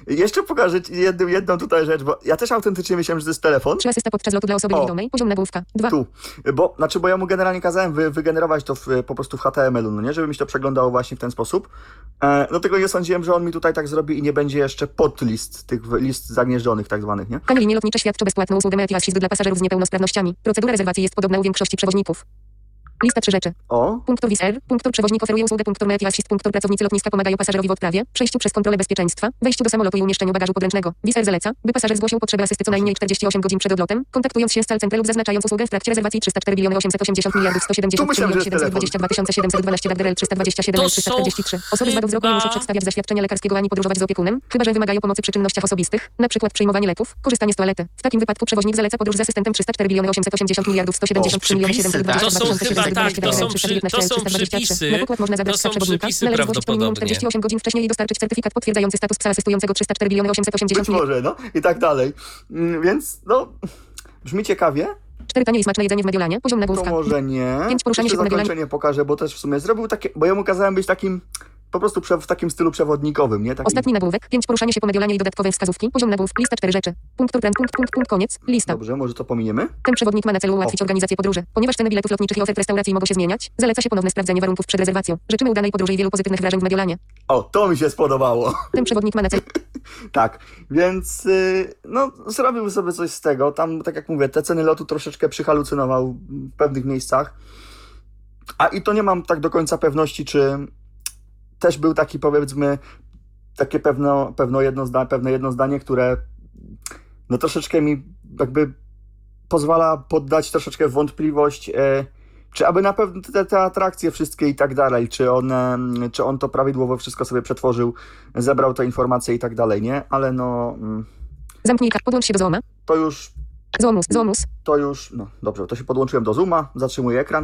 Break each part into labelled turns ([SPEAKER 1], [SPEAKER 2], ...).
[SPEAKER 1] Jeszcze pokażę ci jedną tutaj rzecz, bo ja też autentycznie myślałem, że to jest telefon.
[SPEAKER 2] 3 asysta podczas lotu dla osoby niewidimej, poziom nagłówka, 2.
[SPEAKER 1] Tu, bo ja mu generalnie kazałem wygenerować to po prostu w HTML-u, no nie, żeby mi się to przeglądało właśnie w ten sposób. No tego nie sądziłem, że on mi tutaj tak zrobi i nie będzie jeszcze podlist, tych list zagnieżdżonych tak zwanych, nie?
[SPEAKER 2] Tanie linie lotnicze świadczą bezpłatną usługę Media Assist dla pasażerów z niepełnosprawnościami. Procedura rezerwacji jest podobna u większości przewoźników. Lista 3 rzeczy. Punktor Wizz Air. Punktor przewoźnik oferuje usługę Punktor Media Assist. Punktor pracownicy lotniska pomagają pasażerowi w odprawie, przejściu przez kontrolę bezpieczeństwa, wejściu do samolotu i umieszczeniu bagażu podręcznego. Wizz Air zaleca, by pasażer zgłosił potrzebę asysty co najmniej 48 godzin przed odlotem, kontaktując się z call center lub zaznaczając usługę w trakcie rezerwacji 304 880 173 722 712 DAGDRL 327 343. Osoby z wadą wzroku nie muszą przedstawiać zaświadczenia lekarskiego ani podróżować z opiekunem, chyba że wymagają pomocy przy czynnościach osobistych, np. przyjmowanie leków, korzystanie z toalety. W takim wypadku przewoźnik zaleca podróż z asystentem 304 880 173 722
[SPEAKER 3] To są przepisy,
[SPEAKER 2] na pokład można zabrać psa przewodnika, należy zgłosić to minimum 48 godzin wcześniej i dostarczyć certyfikat potwierdzający status psa asystującego 304 880
[SPEAKER 1] Być może, no i tak dalej. Więc, no, brzmi ciekawie.
[SPEAKER 2] 4 tanie i smaczne jedzenie w Mediolanie, poziom nagłówka.
[SPEAKER 1] To może nie.
[SPEAKER 2] 5 poruszanie się po Mediolanie.
[SPEAKER 1] Zakończenie pokażę, bo też w sumie zrobił takie, bo ja mu kazałem być takim, po prostu w takim stylu przewodnikowym, nie? Takim...
[SPEAKER 2] Ostatni nagłówek, 5 poruszanie się po Mediolanie i dodatkowe wskazówki, poziom nagłówka, lista 4 rzeczy. Punkt, koniec, lista.
[SPEAKER 1] Dobrze, może to pominiemy?
[SPEAKER 2] Ten przewodnik ma na celu ułatwić organizację podróży. Ponieważ ceny biletów lotniczych i ofert restauracji mogą się zmieniać, zaleca się ponowne sprawdzenie warunków przed rezerwacją. Życzymy udanej podróży i wielu pozytywnych wrażeń w Mediolanie.
[SPEAKER 1] O, to mi się spodobało.
[SPEAKER 2] Ten przewodnik ma na celu...
[SPEAKER 1] Tak, więc no zrobił sobie coś z tego. Tam, tak jak mówię, te ceny lotu troszeczkę przyhalucynował w pewnych miejscach. A i to nie mam tak do końca pewności, czy też był taki, powiedzmy, takie pewne jedno zdanie, które no troszeczkę mi jakby pozwala poddać troszeczkę w wątpliwość, czy aby na pewno te atrakcje wszystkie i tak dalej, czy on to prawidłowo wszystko sobie przetworzył, zebrał te informacje i tak dalej, nie? Ale no...
[SPEAKER 2] Zamknij, podłącz się do Zooma.
[SPEAKER 1] To już...
[SPEAKER 2] Zoomus.
[SPEAKER 1] To już... No dobrze, to się podłączyłem do Zooma, zatrzymuję ekran.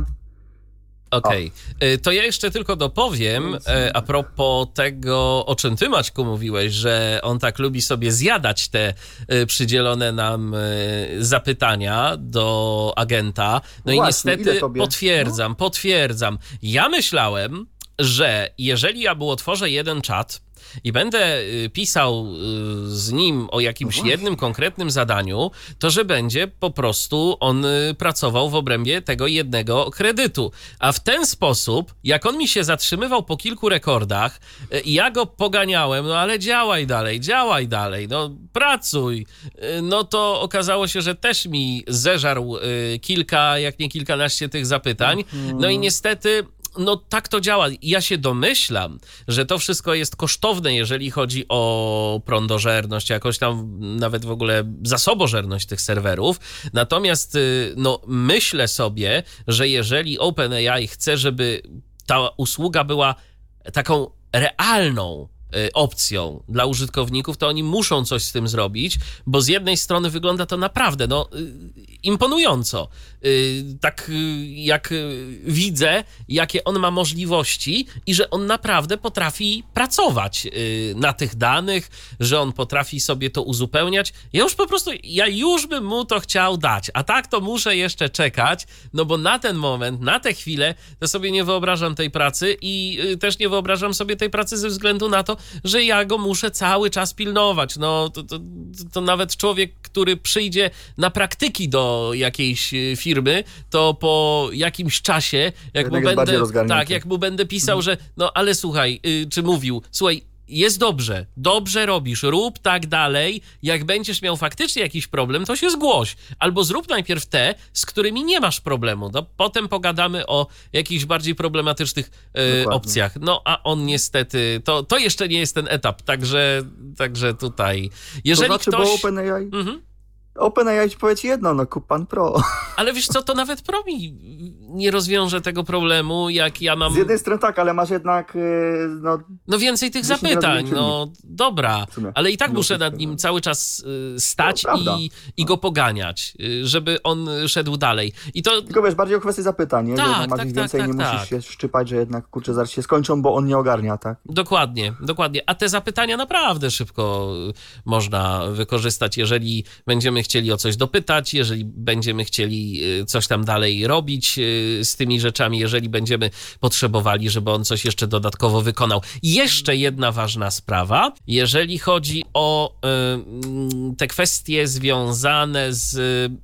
[SPEAKER 3] Okej. To ja jeszcze tylko dopowiem a propos tego, o czym ty, Maćku, mówiłeś, że on tak lubi sobie zjadać te przydzielone nam zapytania do agenta. No i niestety potwierdzam. Ja myślałem, że jeżeli ja mu otworzę jeden czat i będę pisał z nim o jakimś jednym konkretnym zadaniu, to że będzie po prostu on pracował w obrębie tego jednego kredytu. A w ten sposób, jak on mi się zatrzymywał po kilku rekordach, ja go poganiałem, no ale działaj dalej, no pracuj. No to okazało się, że też mi zeżarł kilka, jak nie kilkanaście tych zapytań. No i niestety... No tak to działa. Ja się domyślam, że to wszystko jest kosztowne, jeżeli chodzi o prądożerność, jakoś tam nawet w ogóle zasobożerność tych serwerów. Natomiast no, myślę sobie, że jeżeli OpenAI chce, żeby ta usługa była taką realną opcją dla użytkowników, to oni muszą coś z tym zrobić, bo z jednej strony wygląda to naprawdę imponująco. Tak jak widzę, jakie on ma możliwości i że on naprawdę potrafi pracować na tych danych, że on potrafi sobie to uzupełniać. Ja już bym mu to chciał dać, a tak to muszę jeszcze czekać, no bo na ten moment, na tę chwilę to sobie nie wyobrażam tej pracy i też nie wyobrażam sobie tej pracy ze względu na to, że ja go muszę cały czas pilnować. No to nawet człowiek, który przyjdzie na praktyki do jakiejś firmy, to po jakimś czasie, jak mu będę pisał, że no ale słuchaj, czy mówił, słuchaj, jest dobrze robisz, rób tak dalej, jak będziesz miał faktycznie jakiś problem, to się zgłoś. Albo zrób najpierw te, z którymi nie masz problemu, no potem pogadamy o jakichś bardziej problematycznych opcjach. No a on niestety, to jeszcze nie jest ten etap, także tutaj, jeżeli
[SPEAKER 1] to znaczy,
[SPEAKER 3] ktoś...
[SPEAKER 1] Bo OpenAI... OpenAI ci powie ci jedno, no kup pan Pro.
[SPEAKER 3] Ale wiesz co, to nawet Pro mi nie rozwiąże tego problemu, jak ja mam...
[SPEAKER 1] Z jednej strony tak, ale masz jednak...
[SPEAKER 3] No więcej tych zapytań, no dobra, ale i tak muszę nad nim cały czas stać i go poganiać, żeby on szedł dalej.
[SPEAKER 1] Tylko wiesz, bardziej o kwestię zapytań, nie? Że masz ich więcej, nie musisz się szczypać, że jednak kurczę, zaraz się skończą, bo on nie ogarnia, tak?
[SPEAKER 3] Dokładnie. A te zapytania naprawdę szybko można wykorzystać, jeżeli będziemy chcieli o coś dopytać, jeżeli będziemy chcieli coś tam dalej robić z tymi rzeczami, jeżeli będziemy potrzebowali, żeby on coś jeszcze dodatkowo wykonał. I jeszcze jedna ważna sprawa, jeżeli chodzi o te kwestie związane z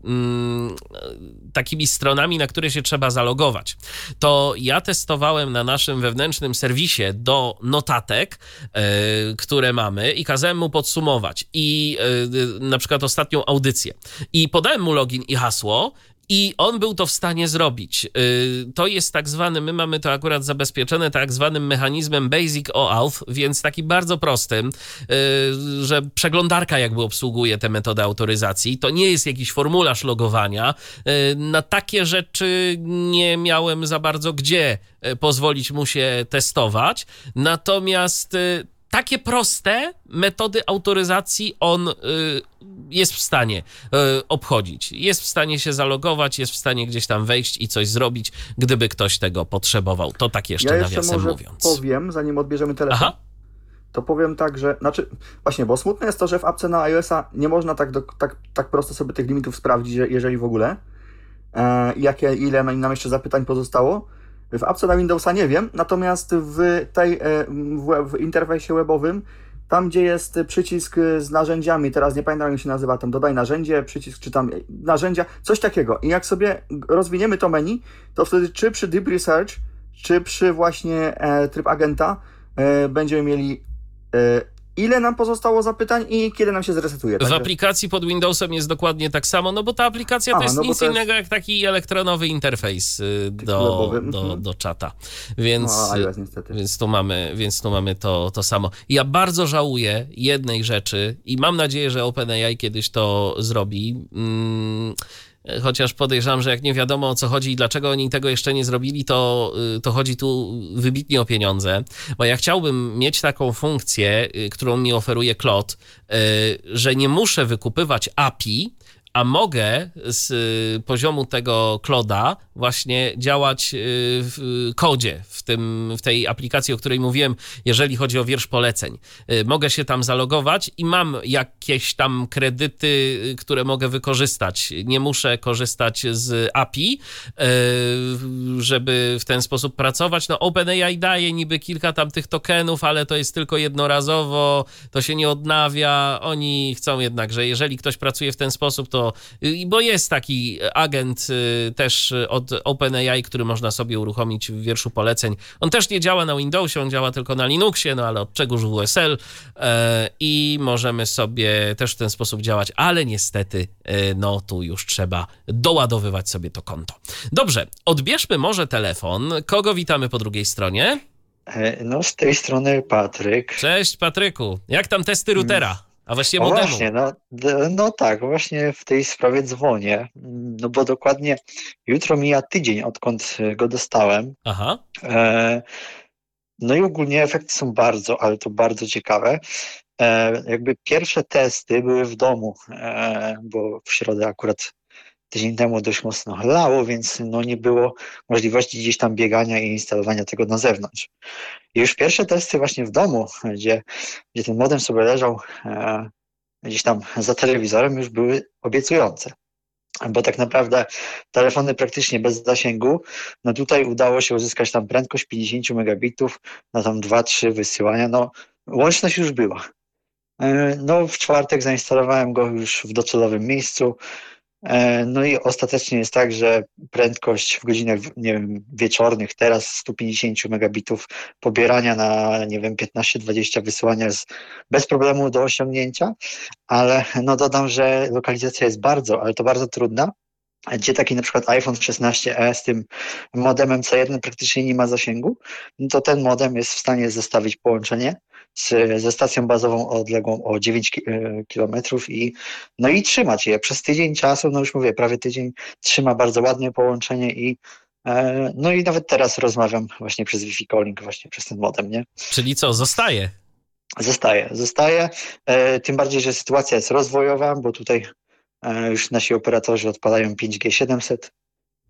[SPEAKER 3] takimi stronami, na które się trzeba zalogować, to ja testowałem na naszym wewnętrznym serwisie do notatek, które mamy, i kazałem mu podsumować i na przykład ostatnią audycję i podałem mu login i hasło i on był to w stanie zrobić. To jest tak zwany, my mamy to akurat zabezpieczone tak zwanym mechanizmem Basic OAuth, więc taki bardzo prostym, że przeglądarka jakby obsługuje tę metodę autoryzacji. To nie jest jakiś formularz logowania. Na takie rzeczy nie miałem za bardzo gdzie pozwolić mu się testować. Natomiast takie proste metody autoryzacji on jest w stanie obchodzić. Jest w stanie się zalogować, jest w stanie gdzieś tam wejść i coś zrobić, gdyby ktoś tego potrzebował. To tak jeszcze nawiasem mówiąc.
[SPEAKER 1] Powiem, zanim odbierzemy telefon, to powiem tak, że... Znaczy, właśnie, bo smutne jest to, że w apce na iOS-a nie można tak prosto sobie tych limitów sprawdzić, jeżeli w ogóle. Ile nam jeszcze zapytań pozostało. W apce na Windowsa nie wiem, natomiast w interfejsie webowym, tam gdzie jest przycisk z narzędziami, teraz nie pamiętam jak się nazywa, tam dodaj narzędzie, przycisk czy tam narzędzia, coś takiego. I jak sobie rozwiniemy to menu, to wtedy czy przy Deep Research, czy przy właśnie tryb agenta będziemy mieli ile nam pozostało zapytań i kiedy nam się zresetuje.
[SPEAKER 3] W aplikacji pod Windowsem jest dokładnie tak samo, no bo ta aplikacja to jest nic innego jak taki elektronowy interfejs do czata. Więc,
[SPEAKER 1] iOS niestety.
[SPEAKER 3] Więc tu mamy to samo. Ja bardzo żałuję jednej rzeczy i mam nadzieję, że OpenAI kiedyś to zrobi. Chociaż podejrzewam, że jak nie wiadomo o co chodzi i dlaczego oni tego jeszcze nie zrobili, to chodzi tu wybitnie o pieniądze, bo ja chciałbym mieć taką funkcję, którą mi oferuje Claude, że nie muszę wykupywać API, a mogę z poziomu tego Claude'a właśnie działać w kodzie, w tej aplikacji, o której mówiłem, jeżeli chodzi o wiersz poleceń. Mogę się tam zalogować i mam jakieś tam kredyty, które mogę wykorzystać. Nie muszę korzystać z API, żeby w ten sposób pracować. No OpenAI daje niby kilka tam tych tokenów, ale to jest tylko jednorazowo, to się nie odnawia. Oni chcą jednak, że jeżeli ktoś pracuje w ten sposób, to bo jest taki agent też od OpenAI, który można sobie uruchomić w wierszu poleceń. On też nie działa na Windowsie, on działa tylko na Linuxie, no ale od czegoż WSL i możemy sobie też w ten sposób działać, ale niestety no tu już trzeba doładowywać sobie to konto. Dobrze, odbierzmy może telefon. Kogo witamy po drugiej stronie?
[SPEAKER 4] No z tej strony Patryk.
[SPEAKER 3] Cześć Patryku, jak tam testy routera? A właściwie modemu.
[SPEAKER 4] Właśnie, no tak, właśnie w tej sprawie dzwonię, no bo dokładnie jutro mija tydzień, odkąd go dostałem.
[SPEAKER 3] Aha.
[SPEAKER 4] No i ogólnie efekty są ale to bardzo ciekawe. Jakby pierwsze testy były w domu, bo w środę akurat tydzień temu dość mocno lało, więc no nie było możliwości gdzieś tam biegania i instalowania tego na zewnątrz. I już pierwsze testy właśnie w domu, gdzie ten modem sobie leżał gdzieś tam za telewizorem, już były obiecujące. Bo tak naprawdę telefony praktycznie bez zasięgu, no tutaj udało się uzyskać tam prędkość 50 megabitów na tam 2-3 wysyłania, no łączność już była. No w czwartek zainstalowałem go już w docelowym miejscu. No i ostatecznie jest tak, że prędkość w godzinach, nie wiem, wieczornych teraz 150 megabitów pobierania na, nie wiem, 15-20 wysyłania jest bez problemu do osiągnięcia, ale no dodam, że lokalizacja jest ale to bardzo trudna, gdzie taki na przykład iPhone 16e z tym modemem C1 praktycznie nie ma zasięgu, no to ten modem jest w stanie zestawić połączenie ze stacją bazową odległą o 9 km no i trzymać je przez tydzień czasu, no już mówię, prawie tydzień trzyma bardzo ładnie połączenie no i nawet teraz rozmawiam właśnie przez Wi-Fi calling właśnie przez ten modem, nie?
[SPEAKER 3] Czyli co, zostaje?
[SPEAKER 4] Zostaje, tym bardziej, że sytuacja jest rozwojowa, bo tutaj już nasi operatorzy odpalają 5G 700,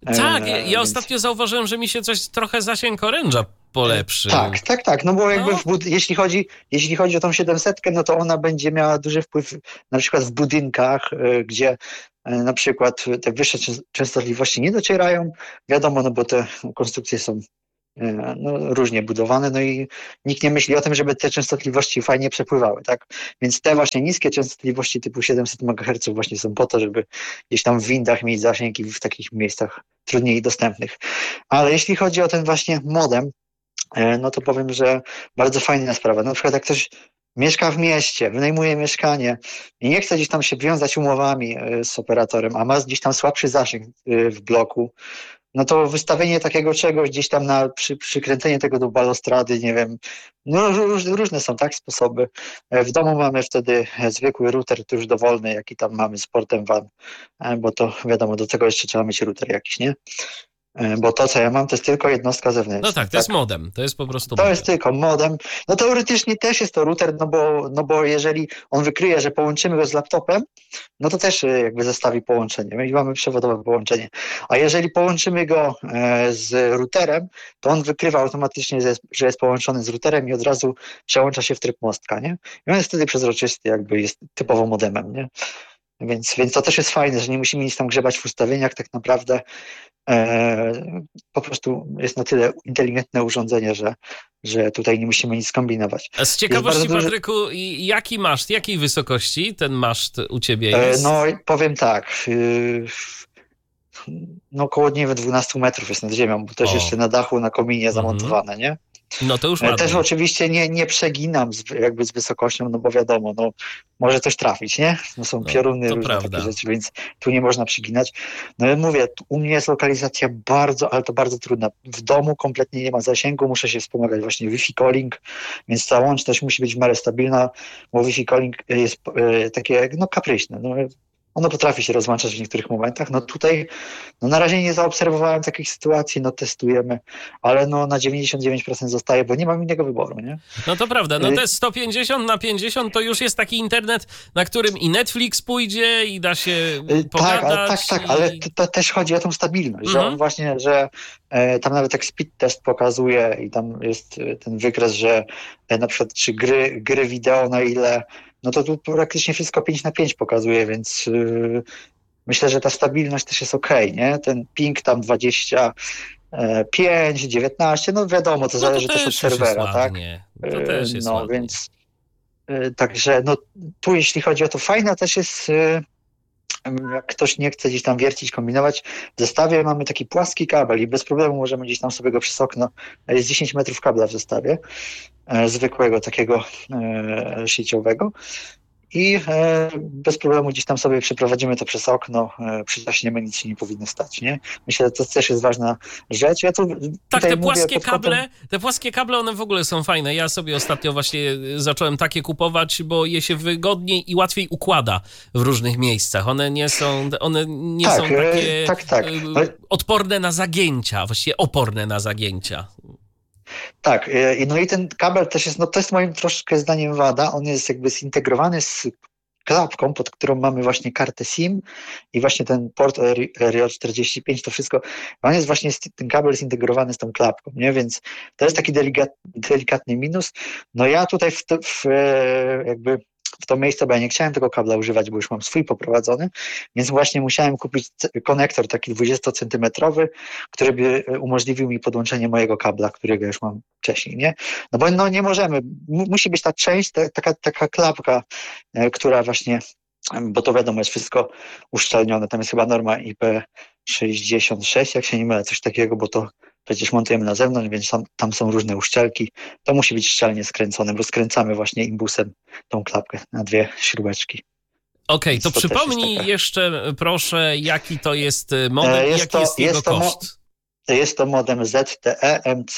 [SPEAKER 3] Tak, ja ostatnio zauważyłem, że mi się coś trochę zasięg oręża polepszy.
[SPEAKER 4] Tak. No bo jakby jeśli chodzi o tą 700, no to ona będzie miała duży wpływ na przykład w budynkach, gdzie na przykład te wyższe częstotliwości nie docierają. Wiadomo, no bo te konstrukcje są różnie budowane, no i nikt nie myśli o tym, żeby te częstotliwości fajnie przepływały, tak? Więc te właśnie niskie częstotliwości typu 700 MHz właśnie są po to, żeby gdzieś tam w windach mieć zasięgi w takich miejscach trudniej dostępnych. Ale jeśli chodzi o ten właśnie modem, no to powiem, że bardzo fajna sprawa. Na przykład jak ktoś mieszka w mieście, wynajmuje mieszkanie i nie chce gdzieś tam się wiązać umowami z operatorem, a ma gdzieś tam słabszy zasięg w bloku, no to wystawienie takiego czegoś gdzieś tam na przykręcenie tego do balustrady, nie wiem, no różne są tak sposoby. W domu mamy wtedy zwykły router tuż dowolny, jaki tam mamy z portem WAN, bo to wiadomo, do tego jeszcze trzeba mieć router jakiś, nie? Bo to, co ja mam, to jest tylko jednostka zewnętrzna.
[SPEAKER 3] No tak, to jest modem, to jest po prostu
[SPEAKER 4] To
[SPEAKER 3] modem.
[SPEAKER 4] jest tylko modem. No teoretycznie też jest to router, no bo jeżeli on wykryje, że połączymy go z laptopem, no to też jakby zestawi połączenie. My mamy przewodowe połączenie. A jeżeli połączymy go z routerem, to on wykrywa automatycznie, że jest połączony z routerem i od razu przełącza się w tryb mostka, nie? I on jest wtedy przezroczysty, jakby jest typowo modemem, nie? Więc to też jest fajne, że nie musimy nic tam grzebać w ustawieniach, tak naprawdę po prostu jest na tyle inteligentne urządzenie, że tutaj nie musimy nic kombinować.
[SPEAKER 3] A z ciekawości, Patryku, jakiej wysokości ten maszt u ciebie jest?
[SPEAKER 4] No powiem tak, no około, nie wiem, 12 metrów jest nad ziemią, bo też jeszcze na dachu, na kominie zamontowane, nie?
[SPEAKER 3] No to już ładnie.
[SPEAKER 4] Też oczywiście nie przeginam jakby z wysokością, no bo wiadomo, no może coś trafić, nie? No są pioruny, różne takie rzeczy, więc tu nie można przyginać. No ja mówię, u mnie jest lokalizacja bardzo, ale to bardzo trudna. W domu kompletnie nie ma zasięgu, muszę się wspomagać właśnie Wi-Fi calling, więc ta łączność musi być w miarę stabilna, bo Wi-Fi calling jest takie, no kapryśne, no. Ono potrafi się rozłączać w niektórych momentach. No tutaj na razie nie zaobserwowałem takich sytuacji, no testujemy, ale no na 99% zostaje, bo nie mam innego wyboru, nie?
[SPEAKER 3] No to prawda, no te 150x50 to już jest taki internet, na którym i Netflix pójdzie i da się pogadać.
[SPEAKER 4] Tak, ale to też chodzi o tą stabilność, że on właśnie, że tam nawet jak speed test pokazuje i tam jest ten wykres, że na przykład czy gry wideo na ile, no to tu praktycznie wszystko 5/5 pokazuje, więc myślę, że ta stabilność też jest okej, nie? Ten ping tam 25, 19, no wiadomo, to zależy też od serwera, tak?
[SPEAKER 3] To też jest ładnie.
[SPEAKER 4] Więc także no tu jeśli chodzi o to, fajna też jest, jak ktoś nie chce gdzieś tam wiercić, kombinować, w zestawie mamy taki płaski kabel i bez problemu możemy gdzieś tam sobie go przez okno, jest 10 metrów kabla w zestawie, zwykłego takiego sieciowego i bez problemu gdzieś tam sobie przeprowadzimy to przez okno, przytaśniemy, nic się nie powinno stać, nie? Myślę, że to też jest ważna rzecz. Ja tu
[SPEAKER 3] tak, te płaskie kable, one w ogóle są fajne. Ja sobie ostatnio właśnie zacząłem takie kupować, bo je się wygodniej i łatwiej układa w różnych miejscach. One nie są takie odporne na zagięcia, właściwie oporne na zagięcia.
[SPEAKER 4] Tak, no i ten kabel też jest, no to jest moim troszkę zdaniem wada, on jest jakby zintegrowany z klapką, pod którą mamy właśnie kartę SIM i właśnie ten port RJ45, to wszystko, on jest właśnie, ten kabel zintegrowany z tą klapką, nie, więc to jest taki delikatny minus. No ja tutaj jakby w to miejsce, bo ja nie chciałem tego kabla używać, bo już mam swój poprowadzony, więc właśnie musiałem kupić konektor taki 20-centymetrowy, który by umożliwił mi podłączenie mojego kabla, którego już mam wcześniej, nie? No bo no nie możemy, musi być ta część, taka klapka, która właśnie, bo to wiadomo, jest wszystko uszczelnione, tam jest chyba norma IP66, jak się nie mylę, coś takiego, bo to przecież montujemy na zewnątrz, więc tam są różne uszczelki. To musi być szczelnie skręcone. Rozkręcamy właśnie imbusem tą klapkę na 2 śrubeczki.
[SPEAKER 3] Okej, to przypomnij jeszcze proszę, jaki to jest modem i jaki jest jego koszt.
[SPEAKER 4] Jest to modem ZTE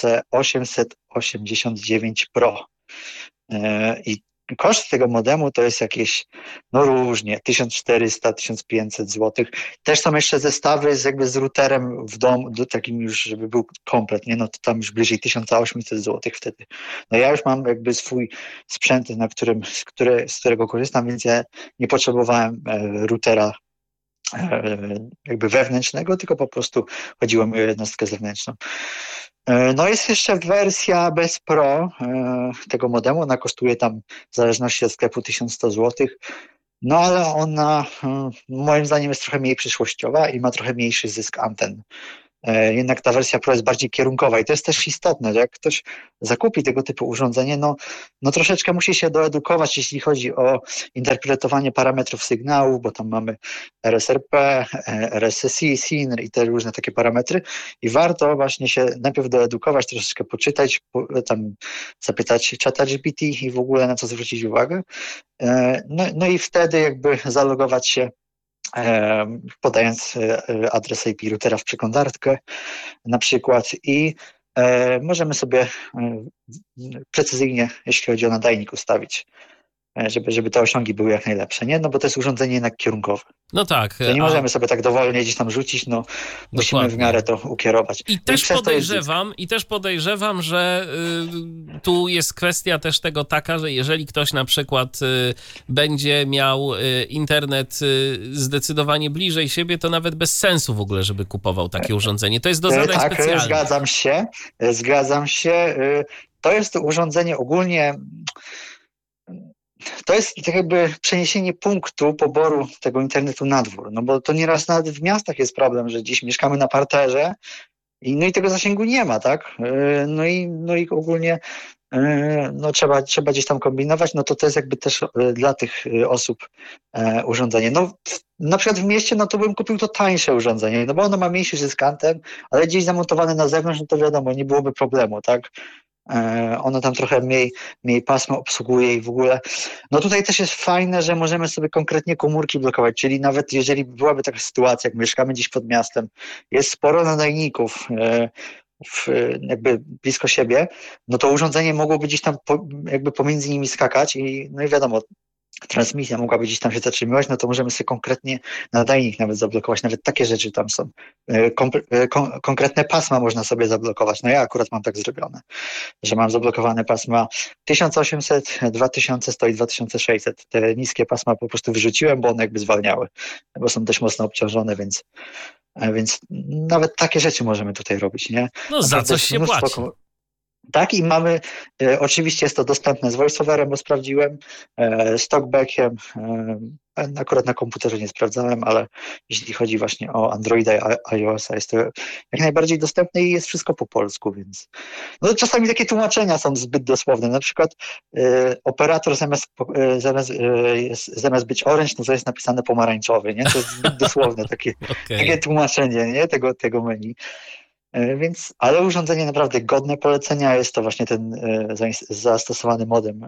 [SPEAKER 4] MC889 Pro. I koszt tego modemu to jest jakieś, no różnie, 1400-1500 zł. Też są jeszcze zestawy z routerem w domu, takim już, żeby był komplet, nie? No to tam już bliżej 1800 zł wtedy. No ja już mam jakby swój sprzęt, z którego korzystam, więc ja nie potrzebowałem routera jakby wewnętrznego, tylko po prostu chodziło mi o jednostkę zewnętrzną. No jest jeszcze wersja bez Pro tego modemu, ona kosztuje tam w zależności od sklepu 1100 zł, no ale ona moim zdaniem jest trochę mniej przyszłościowa i ma trochę mniejszy zysk anten. Jednak ta wersja Pro jest bardziej kierunkowa i to jest też istotne, że jak ktoś zakupi tego typu urządzenie, no troszeczkę musi się doedukować, jeśli chodzi o interpretowanie parametrów sygnałów, bo tam mamy RSRP, RSSI, SINR i te różne takie parametry i warto właśnie się najpierw doedukować, troszeczkę poczytać, tam zapytać ChatGPT i w ogóle na co zwrócić uwagę. No i wtedy jakby zalogować się podając adres IP routera w przeglądarkę na przykład i możemy sobie precyzyjnie, jeśli chodzi o nadajnik, ustawić, żeby te osiągi były jak najlepsze, nie? No bo to jest urządzenie jednak kierunkowe.
[SPEAKER 3] No tak.
[SPEAKER 4] To nie możemy sobie tak dowolnie gdzieś tam rzucić, no musimy w miarę to ukierować.
[SPEAKER 3] I też podejrzewam, że tu jest kwestia też tego taka, że jeżeli ktoś na przykład będzie miał internet zdecydowanie bliżej siebie, to nawet bez sensu w ogóle, żeby kupował takie urządzenie. To jest do zadań specjalnych.
[SPEAKER 4] Zgadzam się. To jest urządzenie ogólnie... To jest tak jakby przeniesienie punktu poboru tego internetu na dwór, no bo to nieraz nawet w miastach jest problem, że gdzieś mieszkamy na parterze i tego zasięgu nie ma, tak? No i ogólnie no trzeba gdzieś tam kombinować, no to jest jakby też dla tych osób urządzenie. No na przykład w mieście, no to bym kupił to tańsze urządzenie, no bo ono ma mniejszy zysk anten, ale gdzieś zamontowane na zewnątrz, no to wiadomo, nie byłoby problemu, tak? Ono tam trochę mniej pasma obsługuje i w ogóle. No tutaj też jest fajne, że możemy sobie konkretnie komórki blokować, czyli nawet jeżeli byłaby taka sytuacja, jak mieszkamy gdzieś pod miastem, jest sporo nadajników jakby blisko siebie, no to urządzenie mogłoby gdzieś tam jakby pomiędzy nimi skakać no i wiadomo, transmisja mogłaby gdzieś tam się zatrzymywać, no to możemy sobie konkretnie nadajnik nawet zablokować, nawet takie rzeczy tam są. Konkretne pasma można sobie zablokować. No ja akurat mam tak zrobione, że mam zablokowane pasma 1800, 2100 i 2600. Te niskie pasma po prostu wyrzuciłem, bo one jakby zwalniały, bo są dość mocno obciążone, więc nawet takie rzeczy możemy tutaj robić, nie?
[SPEAKER 3] No za coś się płaci.
[SPEAKER 4] Tak i mamy, oczywiście jest to dostępne z VoiceOverem, bo sprawdziłem, z TalkBackiem, akurat na komputerze nie sprawdzałem, ale jeśli chodzi właśnie o Androida i iOS-a, jest to jak najbardziej dostępne i jest wszystko po polsku, więc no czasami takie tłumaczenia są zbyt dosłowne, na przykład operator zamiast być orange, no to jest napisane pomarańczowy, nie? To jest zbyt dosłowne takie tłumaczenie, nie? Tego menu. Więc, ale urządzenie naprawdę godne polecenia, jest to właśnie ten zastosowany modem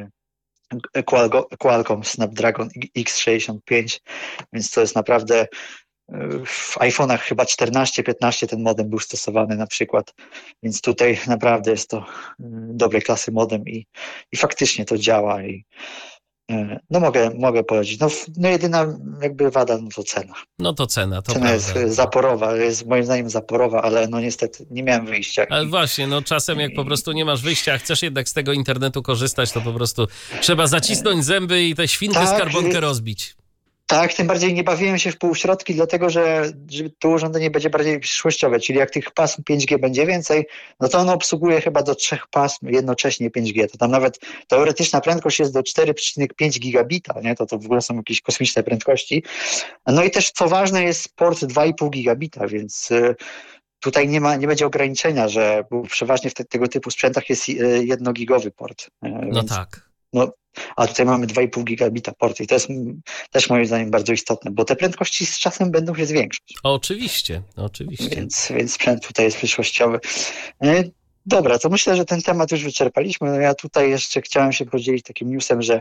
[SPEAKER 4] Qualcomm Snapdragon X65, więc to jest naprawdę w iPhone'ach chyba 14-15 ten modem był stosowany na przykład, więc tutaj naprawdę jest to dobrej klasy modem i faktycznie to działa i no mogę polecić. No jedyna jakby wada, no to cena.
[SPEAKER 3] No to cena, to
[SPEAKER 4] cena
[SPEAKER 3] prawda.
[SPEAKER 4] Jest zaporowa, jest moim zdaniem zaporowa, ale no niestety nie miałem wyjścia.
[SPEAKER 3] Ale właśnie, no czasem jak po prostu nie masz wyjścia, a chcesz jednak z tego internetu korzystać, to po prostu trzeba zacisnąć zęby i tę świnkę skarbonkę rozbić.
[SPEAKER 4] Tak, tym bardziej nie bawiłem się w półśrodki, dlatego że to urządzenie będzie bardziej przyszłościowe, czyli jak tych pasm 5G będzie więcej, no to ono obsługuje chyba do 3 pasm jednocześnie 5G. To tam nawet teoretyczna prędkość jest do 4,5 gigabita, nie? To w ogóle są jakieś kosmiczne prędkości. No i też co ważne jest port 2,5 gigabita, więc tutaj nie będzie ograniczenia, że przeważnie w tego typu sprzętach jest 1-gigowy port.
[SPEAKER 3] No więc, tak.
[SPEAKER 4] No, a tutaj mamy 2,5 gigabita port i to jest też moim zdaniem bardzo istotne, bo te prędkości z czasem będą się zwiększać.
[SPEAKER 3] Oczywiście.
[SPEAKER 4] Więc sprzęt tutaj jest przyszłościowy. Dobra, to myślę, że ten temat już wyczerpaliśmy. No ja tutaj jeszcze chciałem się podzielić takim newsem, że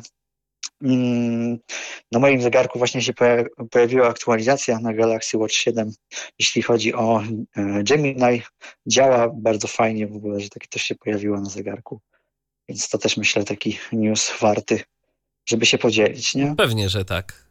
[SPEAKER 4] na moim zegarku właśnie się pojawiła aktualizacja na Galaxy Watch 7, jeśli chodzi o Gemini. Działa bardzo fajnie w ogóle, że takie coś się pojawiło na zegarku. Więc to też myślę taki news warty, żeby się podzielić, nie?
[SPEAKER 3] Pewnie, że tak.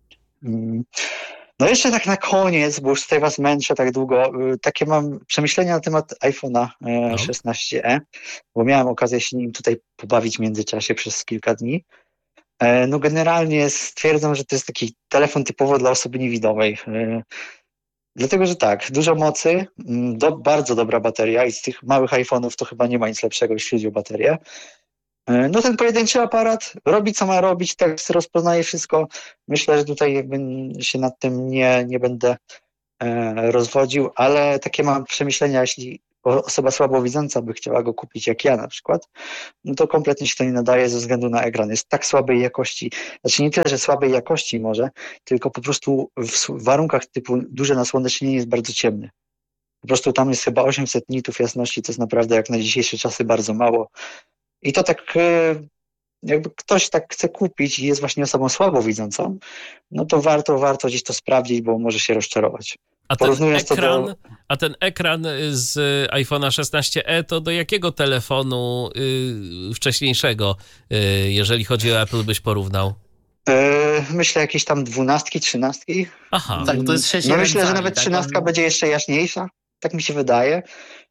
[SPEAKER 4] No jeszcze tak na koniec, bo już tutaj was męczę tak długo, takie mam przemyślenia na temat iPhone'a 16e, bo miałem okazję się nim tutaj pobawić w międzyczasie przez kilka dni. No generalnie stwierdzam, że to jest taki telefon typowo dla osoby niewidomej. Dlatego, że tak, dużo mocy, bardzo dobra bateria i z tych małych iPhone'ów to chyba nie ma nic lepszego, jeśli chodzi o baterię. No ten pojedynczy aparat robi, co ma robić, tekst rozpoznaje wszystko. Myślę, że tutaj jakby się nad tym nie będę rozwodził, ale takie mam przemyślenia, jeśli osoba słabowidząca by chciała go kupić, jak ja na przykład, no to kompletnie się to nie nadaje ze względu na ekran. Jest tak słabej jakości, znaczy nie tyle, że słabej jakości może, tylko po prostu w warunkach typu duże nasłonecznienie jest bardzo ciemny. Po prostu tam jest chyba 800 nitów jasności, to jest naprawdę jak na dzisiejsze czasy bardzo mało. I to tak jakby ktoś tak chce kupić i jest właśnie osobą słabowidzącą, no to warto gdzieś to sprawdzić, bo może się rozczarować.
[SPEAKER 3] A ten ekran z iPhone'a 16e to do jakiego telefonu wcześniejszego, jeżeli chodzi o Apple, byś porównał?
[SPEAKER 4] Myślę jakieś tam 12, 13.
[SPEAKER 3] Aha.
[SPEAKER 5] Tak, to jest 6.
[SPEAKER 4] No myślę, że nawet 13 będzie jeszcze jaśniejsza. Tak mi się wydaje.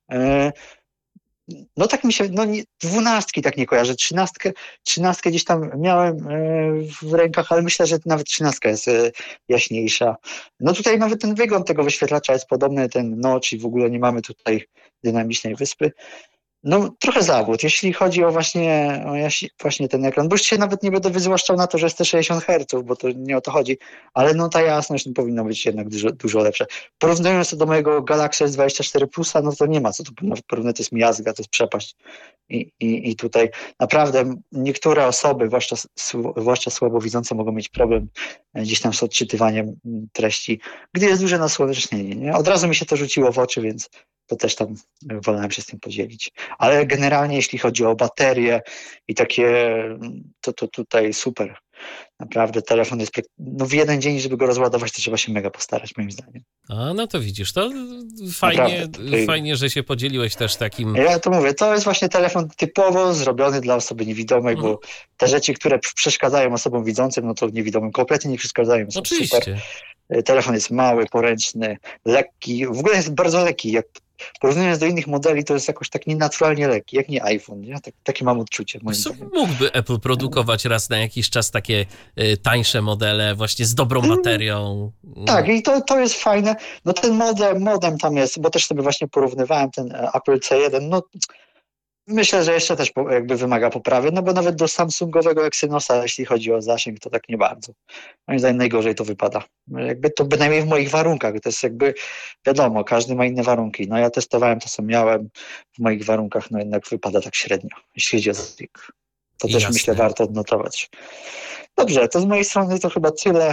[SPEAKER 4] No tak mi się, 12 tak nie kojarzę. 13 gdzieś tam miałem w rękach, ale myślę, że nawet 13 jest jaśniejsza. No tutaj nawet ten wygląd tego wyświetlacza jest podobny, ten notch i w ogóle nie mamy tutaj dynamicznej wyspy. No trochę zawód, jeśli chodzi o właśnie ten ekran, bo już się nawet nie będę wyzwłaszczał na to, że jest te 60 Hz, bo to nie o to chodzi, ale no ta jasność powinna być jednak dużo lepsza. Porównując to do mojego Galaxy S24 Plusa, no to nie ma co tu porównać, to jest miazga, to jest przepaść. I tutaj naprawdę niektóre osoby, zwłaszcza słabowidzące, mogą mieć problem gdzieś tam z odczytywaniem treści, gdy jest duże nasłonecznienie. Nie? Od razu mi się to rzuciło w oczy, więc to też tam wolałem się z tym podzielić. Ale generalnie jeśli chodzi o baterię i takie, to tutaj super. Naprawdę telefon jest, w jeden dzień, żeby go rozładować, to trzeba się mega postarać, moim zdaniem.
[SPEAKER 3] A, no to widzisz, to fajnie, że się podzieliłeś też takim...
[SPEAKER 4] Ja to mówię, to jest właśnie telefon typowo zrobiony dla osoby niewidomej, bo te rzeczy, które przeszkadzają osobom widzącym, no to niewidomym kompletnie nie przeszkadzają. Są
[SPEAKER 3] oczywiście.
[SPEAKER 4] Super. Telefon jest mały, poręczny, lekki, w ogóle jest bardzo lekki, jak porównując do innych modeli, to jest jakoś tak nienaturalnie lekki, jak nie iPhone. Nie? Takie mam odczucie.
[SPEAKER 3] Mógłby Apple produkować raz na jakiś czas takie tańsze modele właśnie z dobrą baterią.
[SPEAKER 4] Tak, i to jest fajne. No ten modem tam jest, bo też sobie właśnie porównywałem ten Apple C1, no myślę, że jeszcze też jakby wymaga poprawy, no bo nawet do Samsungowego Exynosa, jeśli chodzi o zasięg, to tak nie bardzo. Moim zdaniem najgorzej to wypada. Jakby to bynajmniej w moich warunkach, to jest jakby wiadomo, każdy ma inne warunki. No ja testowałem to, co miałem w moich warunkach, no jednak wypada tak średnio, jeśli chodzi o zasięg. To też
[SPEAKER 3] Jasne.
[SPEAKER 4] Myślę warto odnotować. Dobrze, to z mojej strony to chyba tyle,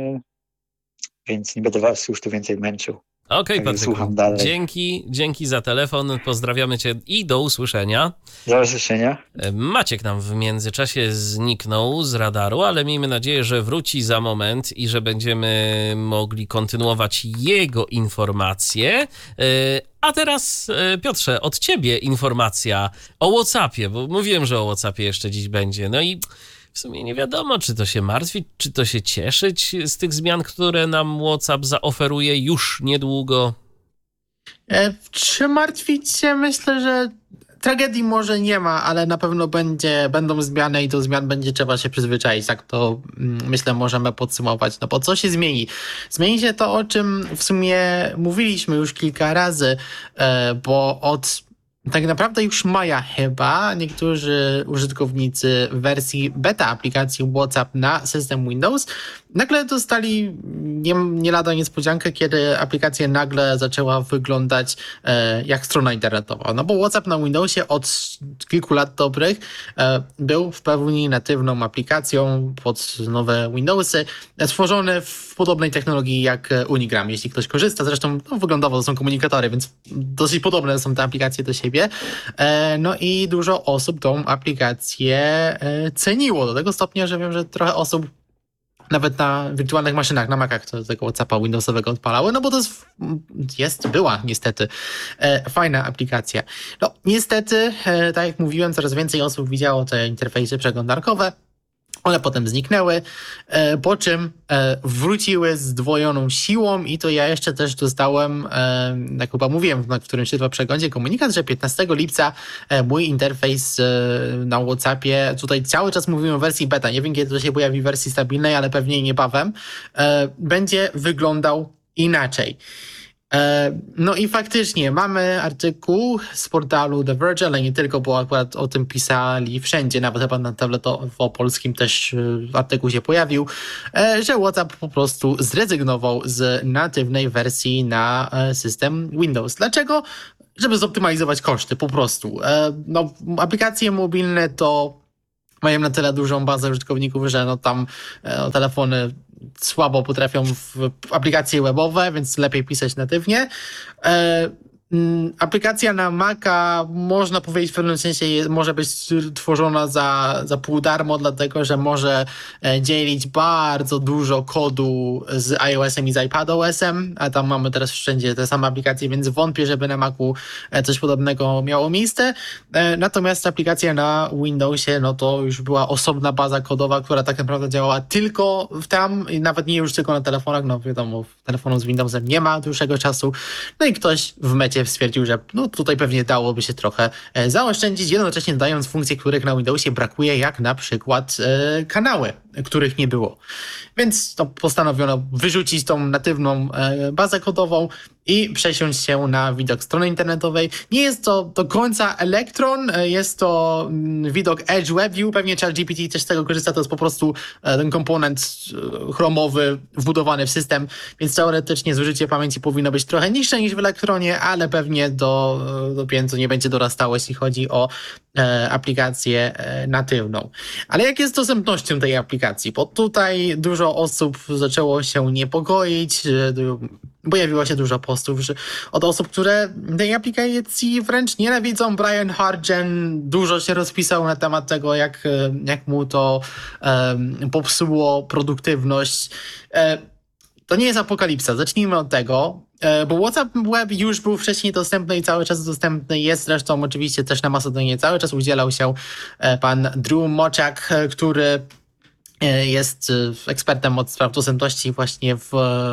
[SPEAKER 4] więc nie będę was już tu więcej męczył.
[SPEAKER 3] Okej, Patryku,
[SPEAKER 4] słucham dalej.
[SPEAKER 3] Dzięki za telefon, pozdrawiamy cię i do usłyszenia.
[SPEAKER 4] Do usłyszenia.
[SPEAKER 3] Maciek nam w międzyczasie zniknął z radaru, ale miejmy nadzieję, że wróci za moment i że będziemy mogli kontynuować jego informacje. A teraz, Piotrze, od ciebie informacja o WhatsAppie, bo mówiłem, że o WhatsAppie jeszcze dziś będzie. No i w sumie nie wiadomo, czy to się martwić, czy to się cieszyć z tych zmian, które nam WhatsApp zaoferuje już niedługo.
[SPEAKER 5] Czy martwić się? Myślę, że tragedii może nie ma, ale na pewno będą zmiany i do zmian będzie trzeba się przyzwyczaić. Tak to myślę możemy podsumować. No bo co się zmieni? Zmieni się to, o czym w sumie mówiliśmy już kilka razy, bo od tak naprawdę już maja chyba niektórzy użytkownicy wersji beta aplikacji WhatsApp na system Windows nagle dostali nie lada niespodziankę, kiedy aplikacja nagle zaczęła wyglądać jak strona internetowa. No bo WhatsApp na Windowsie od kilku lat dobrych był w pełni natywną aplikacją pod nowe Windowsy, stworzony w podobnej technologii jak Unigram, jeśli ktoś korzysta. Zresztą wyglądowo to są komunikatory, więc dosyć podobne są te aplikacje do siebie. No i dużo osób tą aplikację ceniło do tego stopnia, że wiem, że trochę osób nawet na wirtualnych maszynach, na Macach tego WhatsAppa Windowsowego odpalały, no bo to była niestety fajna aplikacja. No niestety, tak jak mówiłem, coraz więcej osób widziało te interfejsy przeglądarkowe One potem zniknęły, po czym wróciły z zdwojoną siłą i to ja jeszcze też dostałem, jak chyba mówiłem w którymś chyba przeglądzie, komunikat, że 15 lipca mój interfejs na WhatsAppie, tutaj cały czas mówimy o wersji beta, nie wiem kiedy to się pojawi w wersji stabilnej, ale pewnie niebawem, będzie wyglądał inaczej. No i faktycznie mamy artykuł z portalu The Verge, ale nie tylko, bo akurat o tym pisali wszędzie, nawet chyba na tabletowo polskim też artykuł się pojawił, że WhatsApp po prostu zrezygnował z natywnej wersji na system Windows. Dlaczego? Żeby zoptymalizować koszty, po prostu. No, aplikacje mobilne to mają na tyle dużą bazę użytkowników, że no tam telefony słabo potrafią w aplikacje webowe, więc lepiej pisać natywnie. Aplikacja na Maca, można powiedzieć w pewnym sensie, może być tworzona za pół darmo, dlatego że może dzielić bardzo dużo kodu z iOS-em i z iPadOS-em, a tam mamy teraz wszędzie te same aplikacje, więc wątpię, żeby na Macu coś podobnego miało miejsce. Natomiast aplikacja na Windowsie, no to już była osobna baza kodowa, która tak naprawdę działała tylko tam i nawet nie już tylko na telefonach, no wiadomo, telefonu z Windowsem nie ma od dłuższego czasu. No i ktoś w mecie stwierdził, że no tutaj pewnie dałoby się trochę zaoszczędzić, jednocześnie dając funkcje, których na Windowsie brakuje, jak na przykład kanały, których nie było. Więc to postanowiono wyrzucić tą natywną bazę kodową i przesiąść się na widok strony internetowej. Nie jest to do końca Electron, jest to widok Edge WebView, pewnie ChatGPT też z tego korzysta, to jest po prostu ten komponent chromowy wbudowany w system, więc teoretycznie zużycie pamięci powinno być trochę niższe niż w Electronie, ale pewnie do pięcu nie będzie dorastało, jeśli chodzi o aplikację natywną. Ale jak jest z dostępnością tej aplikacji? Bo tutaj dużo osób zaczęło się niepokoić, pojawiło się dużo postów od osób, które tej aplikacji wręcz nienawidzą. Brian Hargen dużo się rozpisał na temat tego, jak mu to popsuło produktywność. To nie jest apokalipsa, zacznijmy od tego, bo WhatsApp Web już był wcześniej dostępny i cały czas dostępny jest, zresztą oczywiście też na Mastodonie cały czas udzielał się pan Drew Moczak, który jest ekspertem od spraw dostępności właśnie w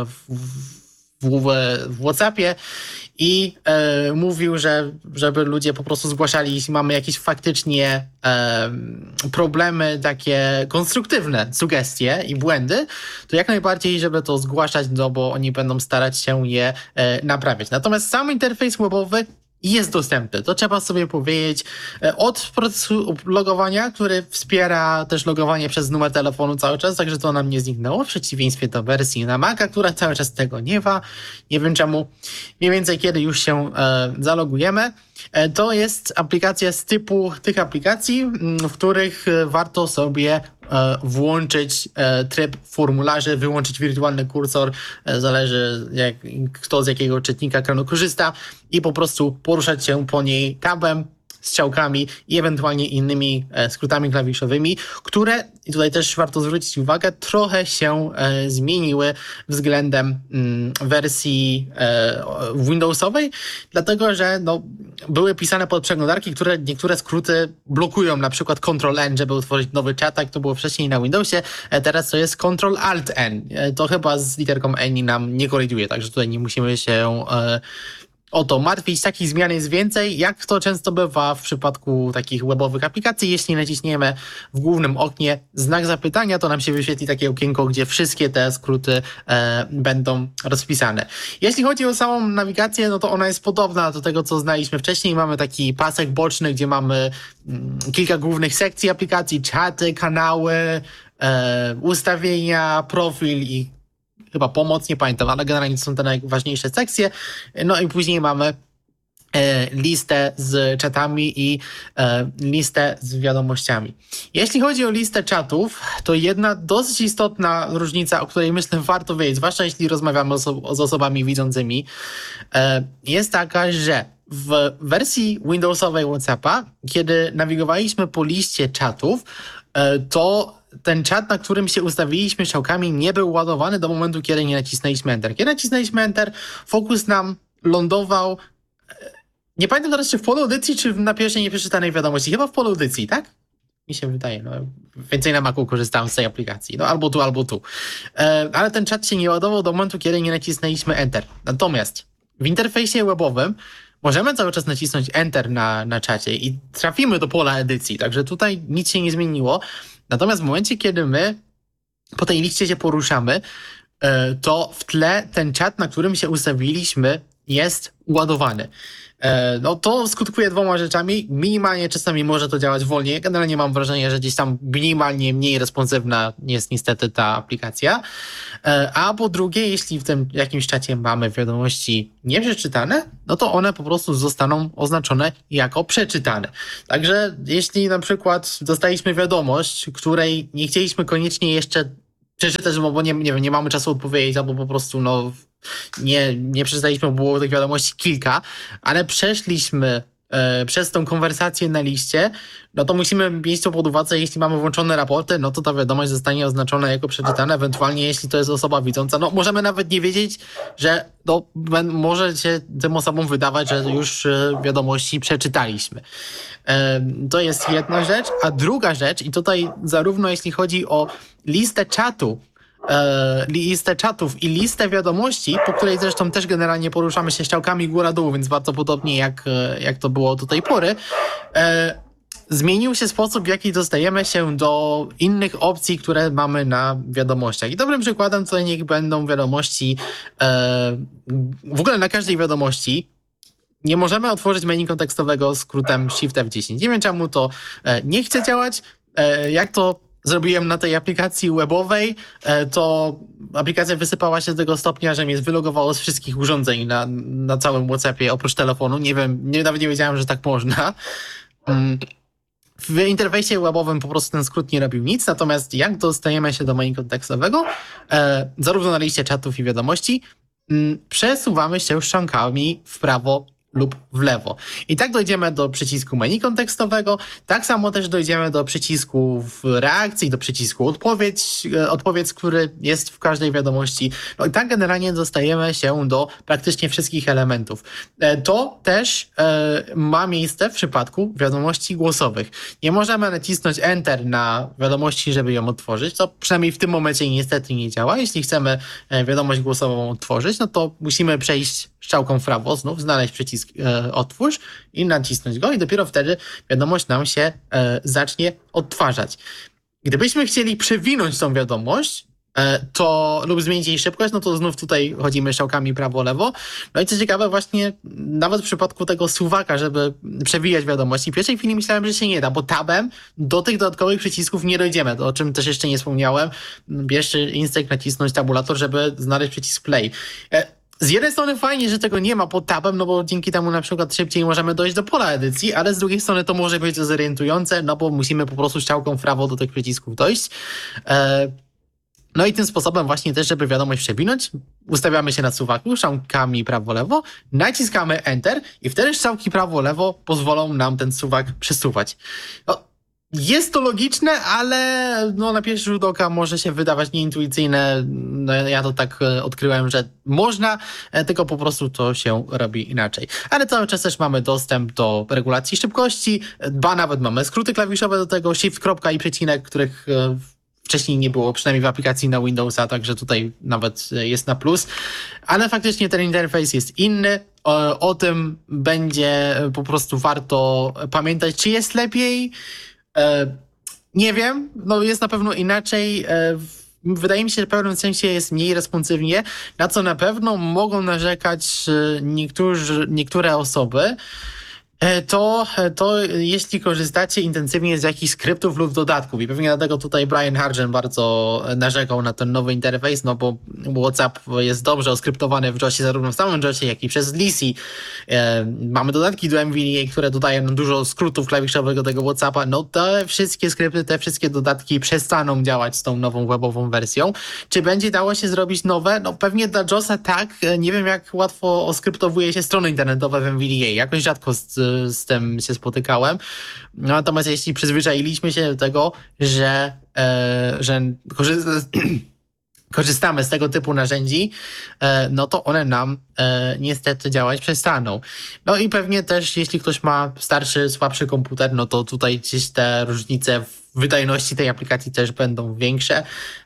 [SPEAKER 5] WhatsAppie i mówił, że żeby ludzie po prostu zgłaszali, jeśli mamy jakieś faktycznie problemy takie konstruktywne, sugestie i błędy, to jak najbardziej, żeby to zgłaszać, no bo oni będą starać się je naprawiać. Natomiast sam interfejs webowy jest dostępny. To trzeba sobie powiedzieć. Od procesu logowania, który wspiera też logowanie przez numer telefonu cały czas, także to nam nie zniknęło, w przeciwieństwie do wersji na Maca, która cały czas tego nie ma. Nie wiem czemu. Mniej więcej kiedy już się zalogujemy. To jest aplikacja z typu tych aplikacji, w których warto sobie włączyć tryb formularzy, wyłączyć wirtualny kursor, zależy kto z jakiego czytnika ekranu korzysta i po prostu poruszać się po niej tabem, strzałkami i ewentualnie innymi skrótami klawiszowymi, które, i tutaj też warto zwrócić uwagę, trochę się zmieniły względem wersji Windowsowej, dlatego że no, były pisane pod przeglądarki, które niektóre skróty blokują, na przykład Ctrl-N, żeby utworzyć nowy czat, tak to było wcześniej na Windowsie, teraz to jest Ctrl-Alt-N. To chyba z literką N nam nie koliduje, także tutaj nie musimy się o to martwić. Takich zmian jest więcej, jak to często bywa w przypadku takich webowych aplikacji. Jeśli naciśniemy w głównym oknie znak zapytania, to nam się wyświetli takie okienko, gdzie wszystkie te skróty będą rozpisane. Jeśli chodzi o samą nawigację, no to ona jest podobna do tego, co znaliśmy wcześniej. Mamy taki pasek boczny, gdzie mamy kilka głównych sekcji aplikacji, czaty, kanały, ustawienia, profil i chyba pomoc, nie pamiętam, ale generalnie to są te najważniejsze sekcje. No i później mamy listę z czatami i listę z wiadomościami. Jeśli chodzi o listę czatów, to jedna dosyć istotna różnica, o której myślę warto wiedzieć, zwłaszcza jeśli rozmawiamy z osobami widzącymi, jest taka, że w wersji Windowsowej WhatsAppa, kiedy nawigowaliśmy po liście czatów, to ten czat, na którym się ustawiliśmy strzałkami, nie był ładowany do momentu, kiedy nie nacisnęliśmy Enter. Kiedy nacisnęliśmy Enter, fokus nam lądował, nie pamiętam teraz, czy w polu edycji, czy na pierwszej nieprzeczytanej wiadomości. Chyba w polu edycji, tak? Mi się wydaje, no. Więcej na Macu korzystałem z tej aplikacji. No albo tu. Ale ten czat się nie ładował do momentu, kiedy nie nacisnęliśmy Enter. Natomiast w interfejsie webowym możemy cały czas nacisnąć Enter na czacie i trafimy do pola edycji. Także tutaj nic się nie zmieniło. Natomiast w momencie, kiedy my po tej liście się poruszamy, to w tle ten czat, na którym się ustawiliśmy, jest ładowany. No to skutkuje 2 rzeczami. Minimalnie czasami może to działać wolniej. Generalnie mam wrażenie, że gdzieś tam minimalnie mniej responsywna jest niestety ta aplikacja. A po drugie, jeśli w tym jakimś czacie mamy wiadomości nieprzeczytane, no to one po prostu zostaną oznaczone jako przeczytane. Także jeśli na przykład dostaliśmy wiadomość, której nie chcieliśmy koniecznie jeszcze przeczytać, bo nie mamy czasu odpowiedzieć, albo po prostu nie przeczytaliśmy, bo było tych wiadomości kilka, ale przeszliśmy przez tą konwersację na liście, no to musimy mieć to pod uwadze, jeśli mamy włączone raporty, no to ta wiadomość zostanie oznaczona jako przeczytana, ewentualnie jeśli to jest osoba widząca, no możemy nawet nie wiedzieć, że może się tym osobom wydawać, że już wiadomości przeczytaliśmy. To jest jedna rzecz, a druga rzecz, i tutaj zarówno jeśli chodzi o listę czatów i listę wiadomości, po której zresztą też generalnie poruszamy się strzałkami góra-dół, więc bardzo podobnie jak to było do tej pory, zmienił się sposób, w jaki dostajemy się do innych opcji, które mamy na wiadomościach. I dobrym przykładem to niech będą wiadomości, w ogóle na każdej wiadomości nie możemy otworzyć menu kontekstowego skrótem Shift F10. Nie wiem, czemu to nie chce działać. Jak to zrobiłem na tej aplikacji webowej, to aplikacja wysypała się do tego stopnia, że mnie wylogowało z wszystkich urządzeń na całym WhatsAppie, oprócz telefonu. Nie wiem, nawet nie wiedziałem, że tak można. W interfejsie webowym po prostu ten skrót nie robił nic, natomiast jak dostajemy się do menu kontekstowego, zarówno na liście czatów i wiadomości, przesuwamy się strzałkami w prawo lub w lewo. I tak dojdziemy do przycisku menu kontekstowego, tak samo też dojdziemy do przycisku w reakcji, do przycisku odpowiedź, który jest w każdej wiadomości. No i tak generalnie dostajemy się do praktycznie wszystkich elementów. To też ma miejsce w przypadku wiadomości głosowych. Nie możemy nacisnąć Enter na wiadomości, żeby ją otworzyć. To przynajmniej w tym momencie niestety nie działa. Jeśli chcemy wiadomość głosową otworzyć, no to musimy przejść strzałką w prawo, znów znaleźć przycisk otwórz i nacisnąć go i dopiero wtedy wiadomość nam się zacznie odtwarzać. Gdybyśmy chcieli przewinąć tą wiadomość lub zmienić jej szybkość, no to znów tutaj chodzimy strzałkami prawo-lewo. No i co ciekawe, właśnie nawet w przypadku tego suwaka, żeby przewijać wiadomości, w pierwszej chwili myślałem, że się nie da, bo tabem do tych dodatkowych przycisków nie dojdziemy, o czym też jeszcze nie wspomniałem. Bierzcie instynkt nacisnąć tabulator, żeby znaleźć przycisk play. Z jednej strony fajnie, że tego nie ma pod tabem, no bo dzięki temu na przykład szybciej możemy dojść do pola edycji, ale z drugiej strony to może być dezorientujące, no bo musimy po prostu strzałką w prawo do tych przycisków dojść. No i tym sposobem właśnie też, żeby wiadomość przewinąć, ustawiamy się na suwaku strzałkami prawo-lewo, naciskamy Enter i wtedy strzałki prawo-lewo pozwolą nam ten suwak przesuwać. No, jest to logiczne, ale na pierwszy rzut oka może się wydawać nieintuicyjne. No, ja to tak odkryłem, że można, tylko po prostu to się robi inaczej. Ale cały czas też mamy dostęp do regulacji szybkości, nawet mamy skróty klawiszowe do tego, shift, kropka i przecinek, których wcześniej nie było, przynajmniej w aplikacji na Windowsa, także tutaj nawet jest na plus. Ale faktycznie ten interfejs jest inny. O tym będzie po prostu warto pamiętać, czy jest lepiej. Nie wiem, jest na pewno inaczej. Wydaje mi się, że w pewnym sensie jest mniej responsywnie, na co na pewno mogą narzekać niektóre osoby. To jeśli korzystacie intensywnie z jakichś skryptów lub dodatków i pewnie dlatego tutaj Brian Hargen bardzo narzekał na ten nowy interfejs, no bo WhatsApp jest dobrze oskryptowany w JOSie, zarówno w samym JOSie, jak i przez Lisi. Mamy dodatki do MVDA, które dodają nam dużo skrótów klawiszowych do tego WhatsAppa. No te wszystkie skrypty, te wszystkie dodatki przestaną działać z tą nową webową wersją. Czy będzie dało się zrobić nowe? No pewnie dla JOSa tak. Nie wiem, jak łatwo oskryptowuje się strony internetowe w MVDA. Jakoś rzadko z tym się spotykałem. Natomiast jeśli przyzwyczailiśmy się do tego, że korzystamy z tego typu narzędzi, no to one nam niestety działać przestaną. No i pewnie też, jeśli ktoś ma starszy, słabszy komputer, no to tutaj gdzieś te różnice w wydajności tej aplikacji też będą większe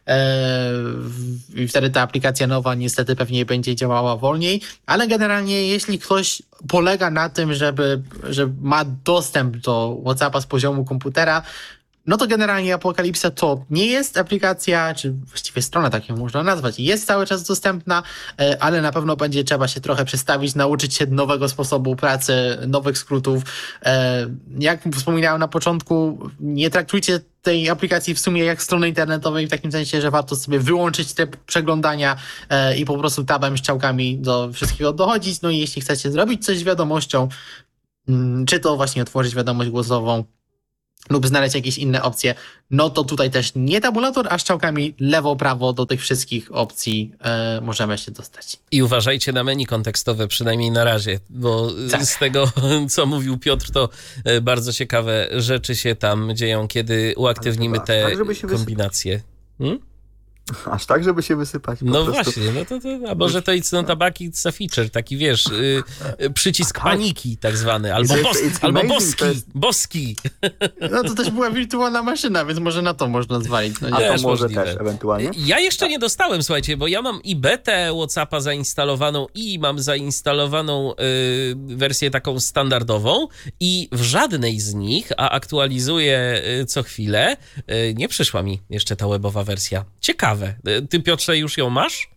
[SPEAKER 5] i wtedy ta aplikacja nowa niestety pewnie będzie działała wolniej, ale generalnie jeśli ktoś polega na tym, że ma dostęp do WhatsAppa z poziomu komputera, no to generalnie Apokalipsa to nie jest aplikacja, czy właściwie strona, tak ją można nazwać. Jest cały czas dostępna, ale na pewno będzie trzeba się trochę przestawić, nauczyć się nowego sposobu pracy, nowych skrótów. Jak wspominałem na początku, nie traktujcie tej aplikacji w sumie jak strony internetowej, w takim sensie, że warto sobie wyłączyć te przeglądania i po prostu tabem, strzałkami do wszystkiego dochodzić. No i jeśli chcecie zrobić coś z wiadomością, czy to właśnie otworzyć wiadomość głosową, lub znaleźć jakieś inne opcje, no to tutaj też nie tabulator, a strzałkami lewo, prawo do tych wszystkich opcji możemy się dostać.
[SPEAKER 3] I uważajcie na menu kontekstowe, przynajmniej na razie, bo tak. Z tego, co mówił Piotr, to bardzo ciekawe rzeczy się tam dzieją, kiedy uaktywnimy te kombinacje.
[SPEAKER 1] Aż tak, żeby się wysypać.
[SPEAKER 3] No właśnie, no to a może to it's not a bug, it's a feature, taki wiesz, przycisk paniki tak zwany, albo boski.
[SPEAKER 5] No to też była wirtualna maszyna, więc może na to można zwalić. No
[SPEAKER 1] nie? A to może też ewentualnie.
[SPEAKER 3] Ja jeszcze nie dostałem, słuchajcie, bo ja mam i betę WhatsAppa zainstalowaną i mam zainstalowaną wersję taką standardową i w żadnej z nich, a aktualizuję co chwilę, nie przyszła mi jeszcze ta webowa wersja. Ciekawe. Ty, Piotrze, już ją masz?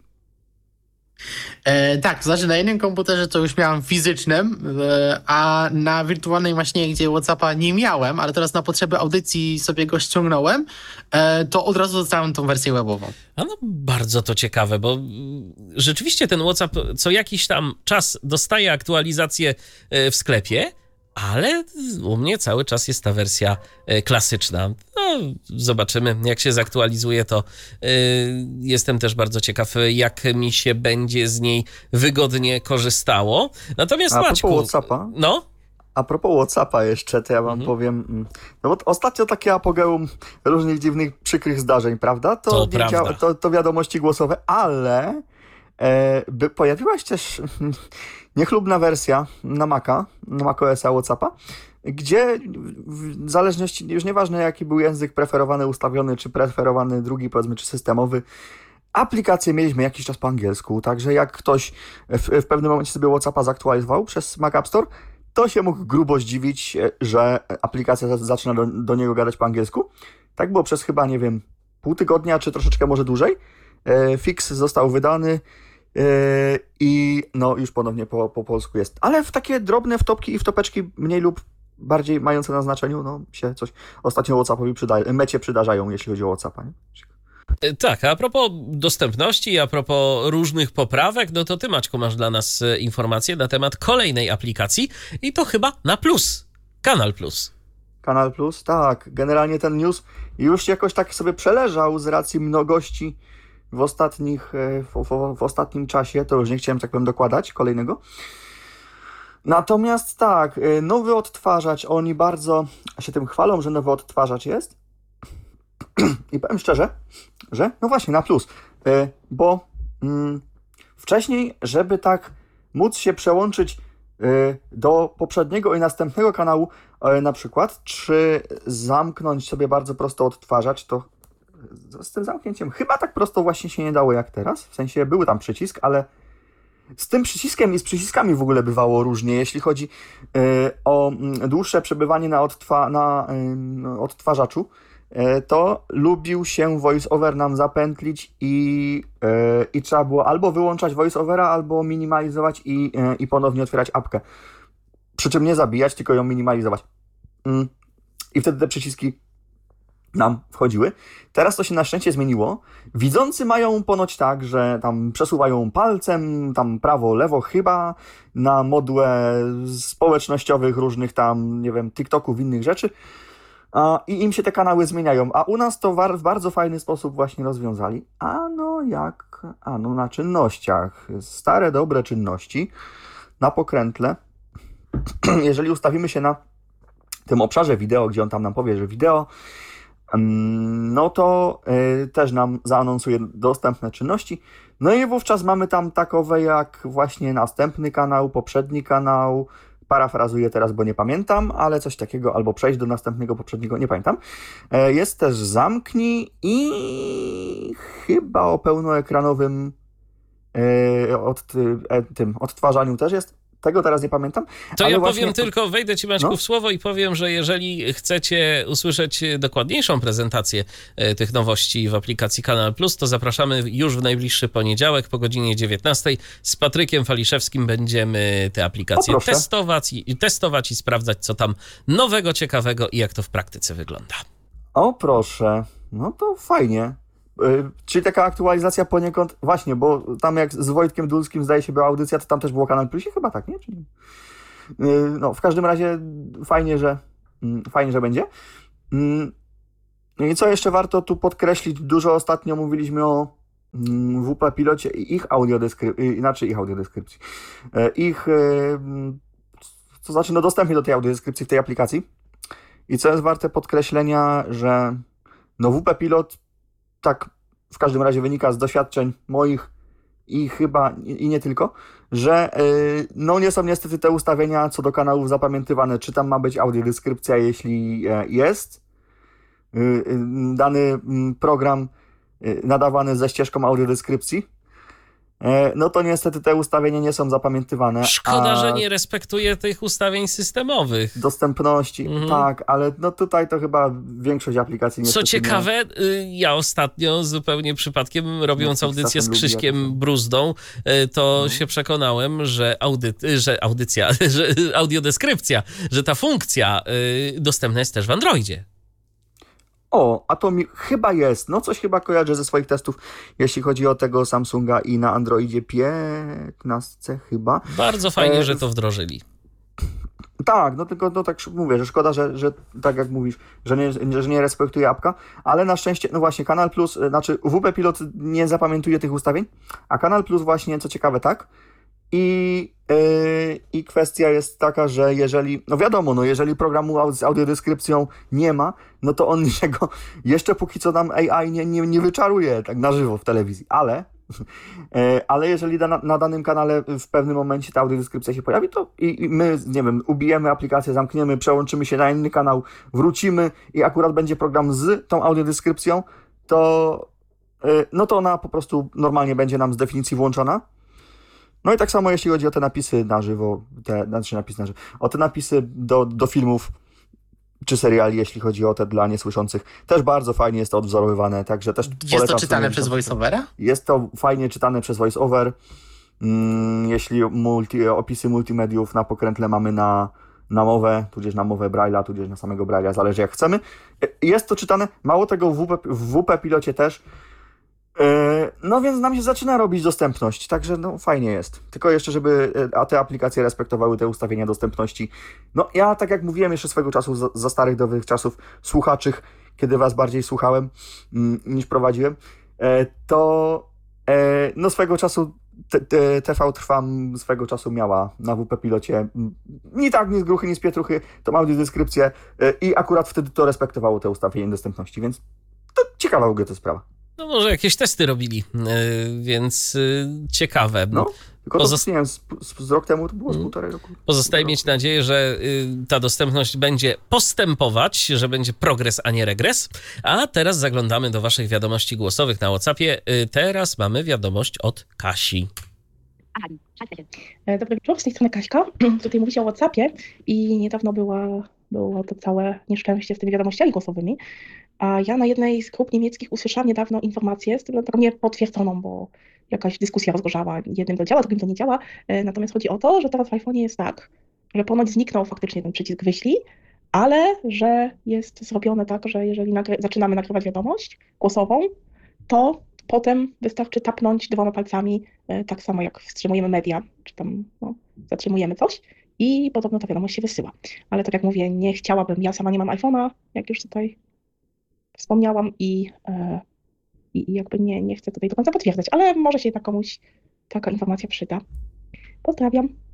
[SPEAKER 5] Tak, to znaczy na jednym komputerze to już miałem fizycznym, a na wirtualnej maszynie, gdzie WhatsAppa nie miałem, ale teraz na potrzeby audycji sobie go ściągnąłem, to od razu dostałem tą wersję webową.
[SPEAKER 3] A no bardzo to ciekawe, bo rzeczywiście ten WhatsApp co jakiś tam czas dostaje aktualizację w sklepie, ale u mnie cały czas jest ta wersja klasyczna. No, zobaczymy, jak się zaktualizuje, to jestem też bardzo ciekaw, jak mi się będzie z niej wygodnie korzystało. Natomiast Maćku...
[SPEAKER 1] WhatsAppa?
[SPEAKER 3] No?
[SPEAKER 1] A propos WhatsAppa jeszcze, to ja wam powiem, no bo ostatnio takie apogeum różnych dziwnych, przykrych zdarzeń, prawda?
[SPEAKER 3] To prawda.
[SPEAKER 1] To wiadomości głosowe, ale pojawiła się też niechlubna wersja na Maca, na macOS-a WhatsAppa, gdzie w zależności, już nieważne jaki był język preferowany, ustawiony, czy preferowany drugi, powiedzmy, czy systemowy, aplikację mieliśmy jakiś czas po angielsku, także jak ktoś w pewnym momencie sobie WhatsAppa zaktualizował przez Mac App Store, to się mógł grubo zdziwić, że aplikacja zaczyna do niego gadać po angielsku. Tak było przez chyba, nie wiem, pół tygodnia, czy troszeczkę może dłużej. Fix został wydany i no już ponownie po polsku jest. Ale w takie drobne wtopki i wtopeczki mniej lub bardziej mające na znaczeniu, no się coś ostatnio WhatsAppowi mecie przydarzają, jeśli chodzi o WhatsAppa, nie?
[SPEAKER 3] Tak, a propos dostępności, a propos różnych poprawek, no to ty, Maćku, masz dla nas informacje na temat kolejnej aplikacji i to chyba na Plus, Kanal Plus.
[SPEAKER 1] Kanal Plus, tak. Generalnie ten news już jakoś tak sobie przeleżał z racji mnogości w ostatnim czasie, to już nie chciałem tak powiem dokładać kolejnego. Natomiast tak, nowy odtwarzacz, oni bardzo się tym chwalą, że nowy odtwarzacz jest. I powiem szczerze, że no właśnie na plus, bo wcześniej, żeby tak móc się przełączyć do poprzedniego i następnego kanału na przykład, czy zamknąć sobie bardzo prosto odtwarzacz, to z tym zamknięciem chyba tak prosto właśnie się nie dało jak teraz, w sensie był tam przycisk, ale z tym przyciskiem i z przyciskami w ogóle bywało różnie, jeśli chodzi o dłuższe przebywanie na odtwarzaczu, to lubił się voiceover nam zapętlić i trzeba było albo wyłączać voiceovera, albo minimalizować i ponownie otwierać apkę. Przy czym nie zabijać, tylko ją minimalizować. I wtedy te przyciski nam wchodziły. Teraz to się na szczęście zmieniło. Widzący mają ponoć tak, że tam przesuwają palcem, tam prawo, lewo chyba, na modłę społecznościowych różnych tam, nie wiem, TikToków, innych rzeczy. I im się te kanały zmieniają. A u nas to w bardzo fajny sposób właśnie rozwiązali. No na czynnościach. Stare, dobre czynności. Na pokrętle. Jeżeli ustawimy się na tym obszarze wideo, gdzie on tam nam powie, że wideo, no to też nam zaanonsuje dostępne czynności. No i wówczas mamy tam takowe jak właśnie następny kanał, poprzedni kanał, parafrazuję teraz, bo nie pamiętam, ale coś takiego, albo przejść do następnego, poprzedniego, nie pamiętam. Jest też zamknij i chyba o pełnoekranowym tym odtwarzaniu też jest. Tego teraz nie pamiętam.
[SPEAKER 3] To ja powiem tylko, wejdę ci Maćku w słowo i powiem, że jeżeli chcecie usłyszeć dokładniejszą prezentację tych nowości w aplikacji Kanal Plus, to zapraszamy już w najbliższy poniedziałek po godzinie 19. Z Patrykiem Faliszewskim będziemy te aplikacje testować i sprawdzać, co tam nowego, ciekawego i jak to w praktyce wygląda.
[SPEAKER 1] O proszę, no to fajnie. Czyli taka aktualizacja poniekąd, właśnie, bo tam jak z Wojtkiem Dulskim zdaje się była audycja, to tam też było Kanal Plusie, chyba tak, nie? Czyli, no, w każdym razie fajnie, że będzie. I co jeszcze warto tu podkreślić, dużo ostatnio mówiliśmy o WP Pilocie i ich audiodeskrypcji. To znaczy, no dostępnie do tej audiodeskrypcji w tej aplikacji. I co jest warte podkreślenia, że no WP Pilot tak w każdym razie wynika z doświadczeń moich i chyba i nie tylko, że no nie są niestety te ustawienia co do kanałów zapamiętywane, czy tam ma być audiodeskrypcja, jeśli jest dany program nadawany ze ścieżką audiodeskrypcji, no to niestety te ustawienia nie są zapamiętywane.
[SPEAKER 3] Szkoda, że nie respektuje tych ustawień systemowych.
[SPEAKER 1] Dostępności, tak, ale no tutaj to chyba większość aplikacji niestety.
[SPEAKER 3] Co ciekawe, ja ostatnio zupełnie przypadkiem, robiąc audycję z Krzyśkiem Bruzdą, to się przekonałem, że audiodeskrypcja, że ta funkcja dostępna jest też w Androidzie.
[SPEAKER 1] O, a to mi chyba jest. No coś chyba kojarzę ze swoich testów, jeśli chodzi o tego Samsunga i na Androidzie 15 chyba.
[SPEAKER 3] Bardzo fajnie, że to wdrożyli.
[SPEAKER 1] Tak, no tylko no tak mówię, że szkoda, że tak jak mówisz, że nie respektuje apka, ale na szczęście, no właśnie, Kanal Plus, znaczy WP Pilot nie zapamiętuje tych ustawień, a Kanal Plus właśnie, co ciekawe, tak. I kwestia jest taka, że jeżeli, no wiadomo, no jeżeli programu z audiodeskrypcją nie ma, no to on niczego jeszcze póki co nam AI nie wyczaruje tak na żywo w telewizji, ale jeżeli na danym kanale w pewnym momencie ta audiodeskrypcja się pojawi, to i my, nie wiem, ubijemy aplikację, zamkniemy, przełączymy się na inny kanał, wrócimy i akurat będzie program z tą audiodeskrypcją, to no to ona po prostu normalnie będzie nam z definicji włączona. No i tak samo jeśli chodzi o te napisy na żywo, o te napisy do filmów czy seriali, jeśli chodzi o te dla niesłyszących, też bardzo fajnie jest to odwzorowywane, także też
[SPEAKER 5] jest to czytane przez voiceovera?
[SPEAKER 1] Jest to fajnie czytane przez voiceover. Jeśli opisy multimediów na pokrętle mamy na mowę, tudzież na mowę Braille'a, tudzież na samego Braille'a, zależy jak chcemy. Jest to czytane, mało tego w WP Pilocie też. No więc nam się zaczyna robić dostępność, także no fajnie jest. Tylko jeszcze, żeby te aplikacje respektowały te ustawienia dostępności. No ja, tak jak mówiłem jeszcze swego czasu, za starych dobrych czasów słuchaczych, kiedy was bardziej słuchałem niż prowadziłem, to no swego czasu TV Trwam swego czasu miała na WP Pilocie ni z gruchy, ni z pietruchy tą audiodeskrypcję i akurat wtedy to respektowało te ustawienia dostępności, więc to ciekawa w ogóle to sprawa.
[SPEAKER 3] No może jakieś testy robili, więc ciekawe.
[SPEAKER 1] No, tylko to nie wiem, z rok temu to było z półtorej roku.
[SPEAKER 3] Pozostaje mieć nadzieję, że ta dostępność będzie postępować, że będzie progres, a nie regres. A teraz zaglądamy do waszych wiadomości głosowych na WhatsAppie. Teraz mamy wiadomość od Kasi.
[SPEAKER 6] Dobry wieczór, z tej strony Kaśka. Tutaj mówi się o WhatsAppie i niedawno było to całe nieszczęście z tymi wiadomościami głosowymi. A ja na jednej z grup niemieckich usłyszałam niedawno informację, z tym nie potwierdzoną, bo jakaś dyskusja rozgorzała. Jednym to działa, drugim to nie działa. Natomiast chodzi o to, że teraz w iPhone'ie jest tak, że ponoć zniknął faktycznie ten przycisk wyślij, ale że jest zrobione tak, że jeżeli zaczynamy nagrywać wiadomość głosową, to potem wystarczy tapnąć 2 palcami, tak samo jak wstrzymujemy media, czy tam zatrzymujemy coś i podobno ta wiadomość się wysyła. Ale tak jak mówię, nie chciałabym, ja sama nie mam iPhone'a, jak już tutaj wspomniałam i jakby nie chcę tutaj do końca potwierdzać, ale może się jednak komuś taka informacja przyda. Pozdrawiam.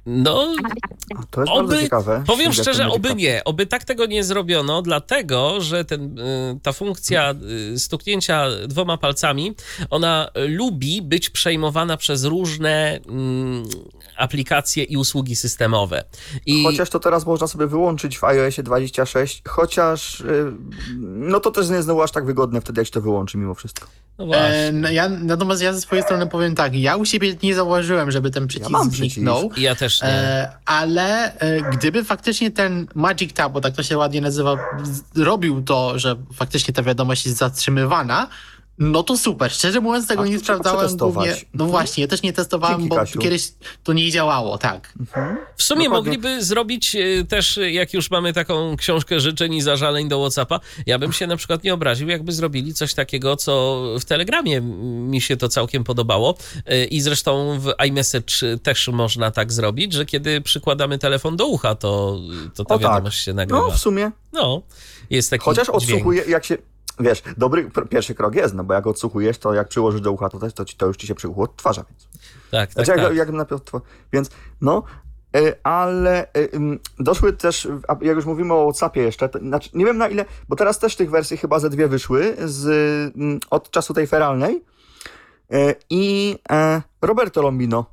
[SPEAKER 3] No,
[SPEAKER 1] to jest bardzo ciekawe.
[SPEAKER 3] Powiem szczerze, oby nie. Oby tak tego nie zrobiono, dlatego, że ta funkcja stuknięcia 2 palcami, ona lubi być przejmowana przez różne aplikacje i usługi systemowe.
[SPEAKER 1] Chociaż to teraz można sobie wyłączyć w iOSie 26, chociaż no to też nie jest znowu aż tak wygodne wtedy, jak się to wyłączy mimo wszystko.
[SPEAKER 3] No właśnie.
[SPEAKER 5] Natomiast ja ze swojej strony powiem tak, ja u siebie nie zauważyłem, żeby ten przycisk zniknął.
[SPEAKER 3] Ja też nie.
[SPEAKER 5] Ale gdyby faktycznie ten Magic Tab, bo tak to się ładnie nazywa, robił to, że faktycznie ta wiadomość jest zatrzymywana, no to super. Szczerze mówiąc, tego nie sprawdzałem głównie. No właśnie, ja też nie testowałem,
[SPEAKER 1] Dzięki,
[SPEAKER 5] bo
[SPEAKER 1] Kasiu.
[SPEAKER 5] kiedyś to nie działało, tak.
[SPEAKER 3] W sumie
[SPEAKER 1] Dokładnie.
[SPEAKER 3] mogliby zrobić też, jak już mamy taką książkę życzeń i zażaleń do WhatsAppa, ja bym się na przykład nie obraził, jakby zrobili coś takiego, co w Telegramie mi się to całkiem podobało i zresztą w iMessage też można tak zrobić, że kiedy przykładamy telefon do ucha, to ta wiadomość się nagrywa.
[SPEAKER 1] No w sumie.
[SPEAKER 3] No, jest taki
[SPEAKER 1] Chociaż
[SPEAKER 3] dźwięk.
[SPEAKER 1] odsłuchuje, jak się... Wiesz, dobry pierwszy krok jest, no bo jak odsłuchujesz, to jak przyłożysz do ucha, to już ci się przy uchu odtwarza, więc...
[SPEAKER 3] Tak,
[SPEAKER 1] Znaczy, jak więc, no, ale doszły też, jak już mówimy o WhatsAppie jeszcze, to, znaczy, nie wiem na ile, bo teraz też tych wersji chyba ze 2 wyszły od czasu tej feralnej i Roberto Lombino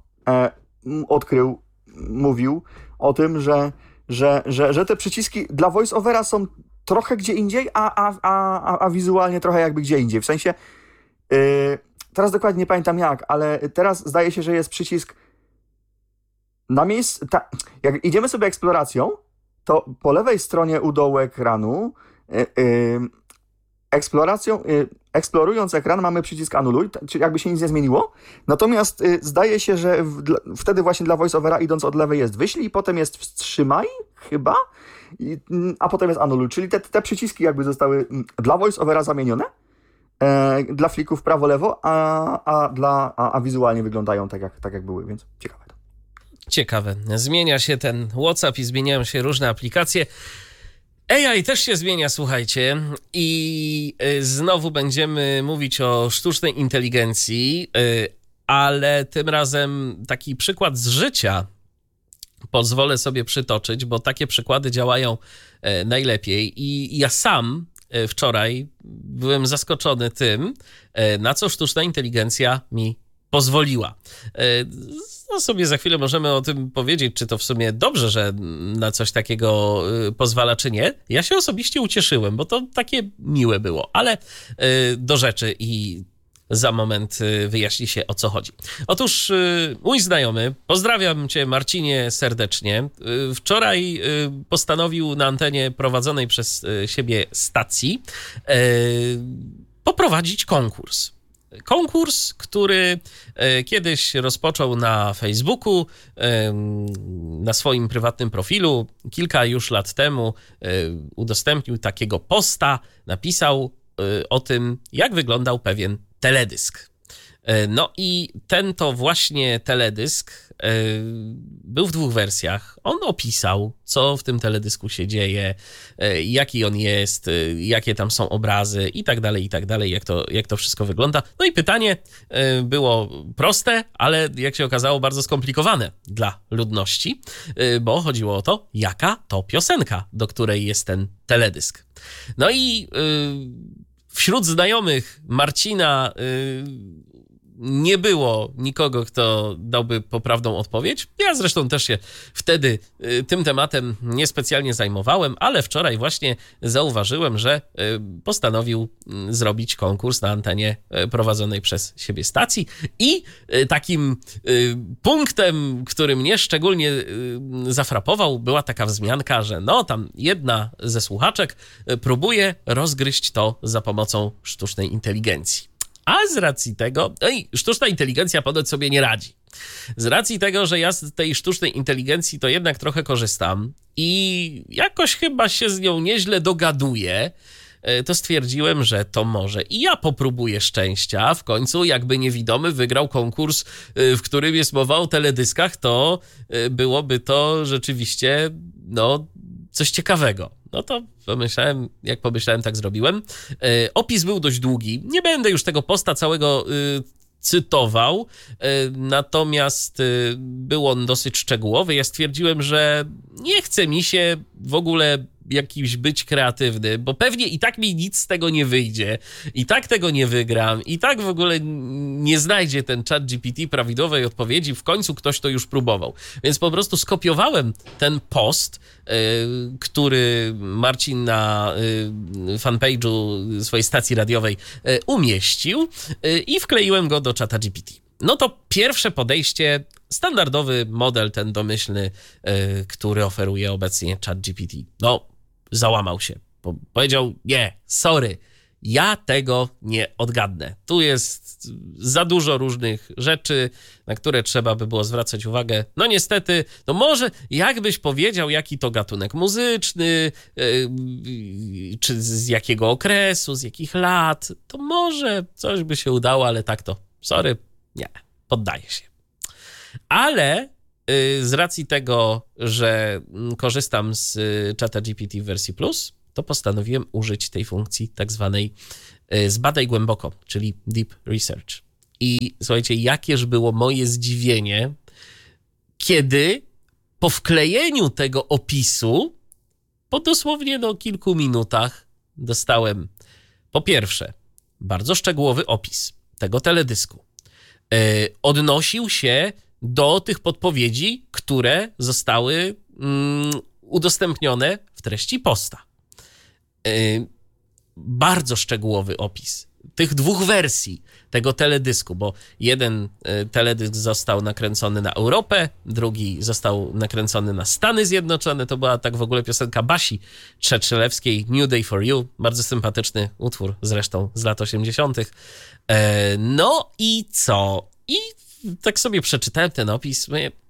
[SPEAKER 1] mówił o tym, że te przyciski dla voice-overa są trochę gdzie indziej, a wizualnie trochę jakby gdzie indziej. W sensie, teraz dokładnie nie pamiętam jak, ale teraz zdaje się, że jest przycisk na miejscu. Jak idziemy sobie eksploracją, to po lewej stronie u dołu ekranu eksplorując ekran mamy przycisk anuluj, czyli jakby się nic nie zmieniło. Natomiast zdaje się, że wtedy właśnie dla voiceovera idąc od lewej jest wyślij i potem jest wstrzymaj chyba, a potem jest anuluj. Czyli te przyciski jakby zostały dla voiceovera zamienione, dla flików prawo-lewo, a wizualnie wyglądają tak jak były, więc ciekawe.
[SPEAKER 3] Ciekawe. Zmienia się ten WhatsApp i zmieniają się różne aplikacje. AI też się zmienia, słuchajcie, i znowu będziemy mówić o sztucznej inteligencji, ale tym razem taki przykład z życia pozwolę sobie przytoczyć, bo takie przykłady działają najlepiej i ja sam wczoraj byłem zaskoczony tym, na co sztuczna inteligencja mi pozwoliła. No sobie za chwilę możemy o tym powiedzieć, czy to w sumie dobrze, że na coś takiego pozwala, czy nie. Ja się osobiście ucieszyłem, bo to takie miłe było, ale do rzeczy i za moment wyjaśni się, o co chodzi. Otóż mój znajomy, pozdrawiam cię Marcinie serdecznie, wczoraj postanowił na antenie prowadzonej przez siebie stacji poprowadzić konkurs. Konkurs, który kiedyś rozpoczął na Facebooku, na swoim prywatnym profilu. Kilka już lat temu udostępnił takiego posta, napisał o tym, jak wyglądał pewien teledysk. No i ten to właśnie teledysk był w 2 wersjach. On opisał, co w tym teledysku się dzieje, jaki on jest, jakie tam są obrazy i tak dalej, jak to wszystko wygląda. No i pytanie było proste, ale jak się okazało bardzo skomplikowane dla ludności, bo chodziło o to, jaka to piosenka, do której jest ten teledysk. No i wśród znajomych Marcina nie było nikogo, kto dałby poprawną odpowiedź. Ja zresztą też się wtedy tym tematem niespecjalnie zajmowałem, ale wczoraj właśnie zauważyłem, że postanowił zrobić konkurs na antenie prowadzonej przez siebie stacji i takim punktem, który mnie szczególnie zafrapował, była taka wzmianka, że no tam jedna ze słuchaczek próbuje rozgryźć to za pomocą sztucznej inteligencji. A z racji tego, sztuczna inteligencja ponoć sobie nie radzi. Z racji tego, że ja z tej sztucznej inteligencji to jednak trochę korzystam i jakoś chyba się z nią nieźle dogaduję, to stwierdziłem, że to może i ja popróbuję szczęścia. W końcu jakby niewidomy wygrał konkurs, w którym jest mowa o teledyskach, to byłoby to rzeczywiście coś ciekawego. No to pomyślałem, tak zrobiłem. Opis był dość długi. Nie będę już tego posta całego cytował, natomiast był on dosyć szczegółowy. Ja stwierdziłem, że nie chce mi się w ogóle jakiś być kreatywny, bo pewnie i tak mi nic z tego nie wyjdzie, i tak tego nie wygram, i tak w ogóle nie znajdzie ten ChatGPT prawidłowej odpowiedzi, w końcu ktoś to już próbował. Więc po prostu skopiowałem ten post, który Marcin na fanpage'u swojej stacji radiowej umieścił i wkleiłem go do ChatGPT. No to pierwsze podejście, standardowy model ten domyślny, który oferuje obecnie ChatGPT. No, załamał się. Powiedział, nie, sorry, ja tego nie odgadnę. Tu jest za dużo różnych rzeczy, na które trzeba by było zwracać uwagę. No niestety, no może jakbyś powiedział, jaki to gatunek muzyczny, czy z jakiego okresu, z jakich lat, to może coś by się udało, ale tak to, sorry, nie, poddaję się. Ale z racji tego, że korzystam z ChatGPT w wersji Plus, to postanowiłem użyć tej funkcji tak zwanej zbadaj głęboko, czyli Deep Research. I słuchajcie, jakież było moje zdziwienie, kiedy po wklejeniu tego opisu, po dosłownie kilku minutach dostałem po pierwsze bardzo szczegółowy opis tego teledysku. Odnosił się do tych podpowiedzi, które zostały udostępnione w treści posta. Bardzo szczegółowy opis tych dwóch wersji tego teledysku, bo jeden teledysk został nakręcony na Europę, drugi został nakręcony na Stany Zjednoczone. To była tak w ogóle piosenka Basi Trzelewskiej, New Day for You. Bardzo sympatyczny utwór, zresztą z lat 80. No i co? I tak sobie przeczytałem ten opis.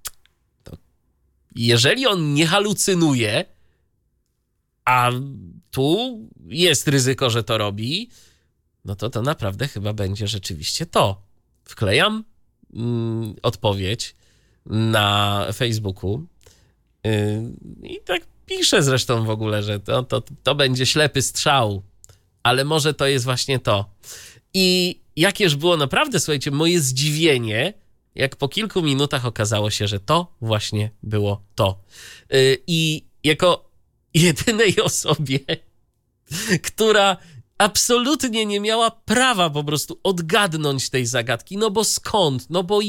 [SPEAKER 3] Jeżeli on nie halucynuje, a tu jest ryzyko, że to robi, no to naprawdę chyba będzie rzeczywiście to. Wklejam odpowiedź na Facebooku i tak piszę zresztą w ogóle, że to będzie ślepy strzał, ale może to jest właśnie to. I jakież było naprawdę, słuchajcie, moje zdziwienie, jak po kilku minutach okazało się, że to właśnie było to. I jako jedynej osobie, która absolutnie nie miała prawa po prostu odgadnąć tej zagadki, no bo skąd, no bo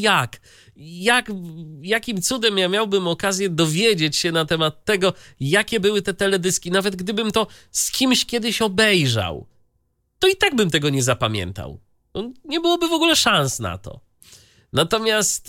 [SPEAKER 3] jakim cudem ja miałbym okazję dowiedzieć się na temat tego, jakie były te teledyski, nawet gdybym to z kimś kiedyś obejrzał, to i tak bym tego nie zapamiętał. No, nie byłoby w ogóle szans na to. Natomiast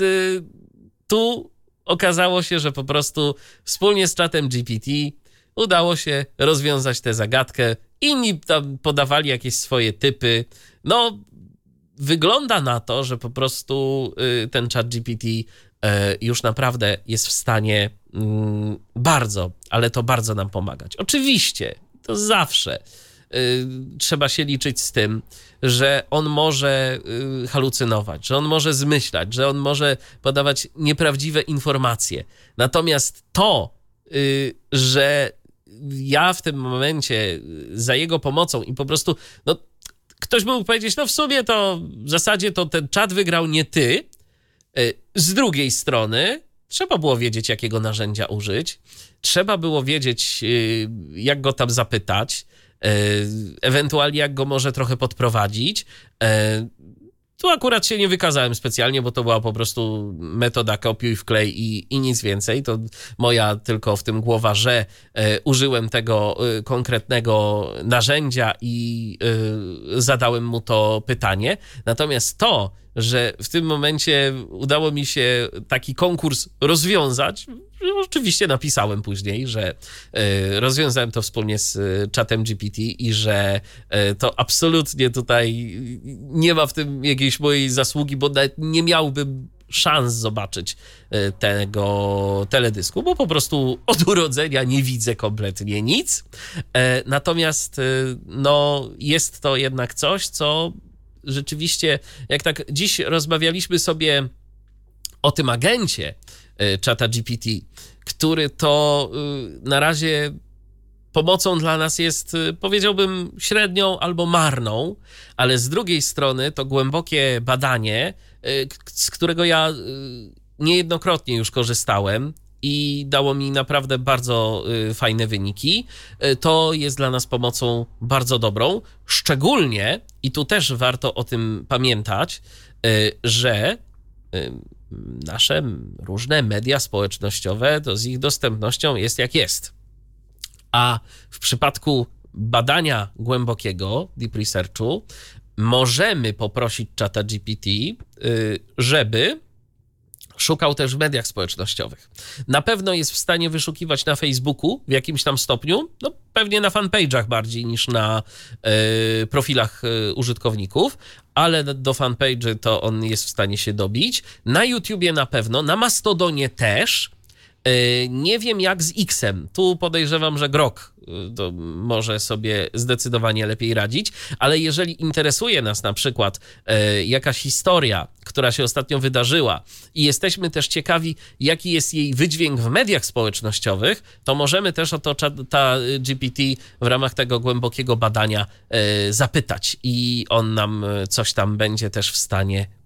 [SPEAKER 3] tu okazało się, że po prostu wspólnie z czatem GPT udało się rozwiązać tę zagadkę. Inni tam podawali jakieś swoje typy. No, wygląda na to, że po prostu ten ChatGPT już naprawdę jest w stanie bardzo, ale to bardzo nam pomagać. Oczywiście, to zawsze trzeba się liczyć z tym, że on może halucynować, że on może zmyślać, że on może podawać nieprawdziwe informacje. Natomiast to, że ja w tym momencie za jego pomocą i po prostu, no, ktoś by mógł powiedzieć, no w sumie to w zasadzie to ten czat wygrał nie ty. Z drugiej strony trzeba było wiedzieć, jakiego narzędzia użyć. Trzeba było wiedzieć, jak go tam zapytać, ewentualnie jak go może trochę podprowadzić. Tu akurat się nie wykazałem specjalnie, bo to była po prostu metoda kopiuj, wklej i nic więcej. To moja tylko w tym głowa, że użyłem tego konkretnego narzędzia i zadałem mu to pytanie. Natomiast to, że w tym momencie udało mi się taki konkurs rozwiązać, oczywiście napisałem później, że rozwiązałem to wspólnie z czatem GPT i że to absolutnie tutaj nie ma w tym jakiejś mojej zasługi, bo nawet nie miałbym szans zobaczyć tego teledysku, bo po prostu od urodzenia nie widzę kompletnie nic. Natomiast no, jest to jednak coś, co rzeczywiście, jak tak dziś rozmawialiśmy sobie o tym agencie czata GPT, który to na razie pomocą dla nas jest, powiedziałbym, średnią albo marną, ale z drugiej strony to głębokie badanie, z którego ja niejednokrotnie już korzystałem i dało mi naprawdę bardzo fajne wyniki, to jest dla nas pomocą bardzo dobrą, szczególnie, i tu też warto o tym pamiętać, że nasze różne media społecznościowe, to z ich dostępnością jest jak jest. A w przypadku badania głębokiego, deep researchu, możemy poprosić ChatGPT, żeby szukał też w mediach społecznościowych. Na pewno jest w stanie wyszukiwać na Facebooku w jakimś tam stopniu, no pewnie na fanpage'ach bardziej niż na profilach użytkowników, ale do fanpage'y to on jest w stanie się dobić. Na YouTubie na pewno, na Mastodonie też. Nie wiem jak z X-em. Tu podejrzewam, że Grok to może sobie zdecydowanie lepiej radzić, ale jeżeli interesuje nas na przykład jakaś historia, która się ostatnio wydarzyła i jesteśmy też ciekawi, jaki jest jej wydźwięk w mediach społecznościowych, to możemy też o to ta GPT w ramach tego głębokiego badania zapytać i on nam coś tam będzie też w stanie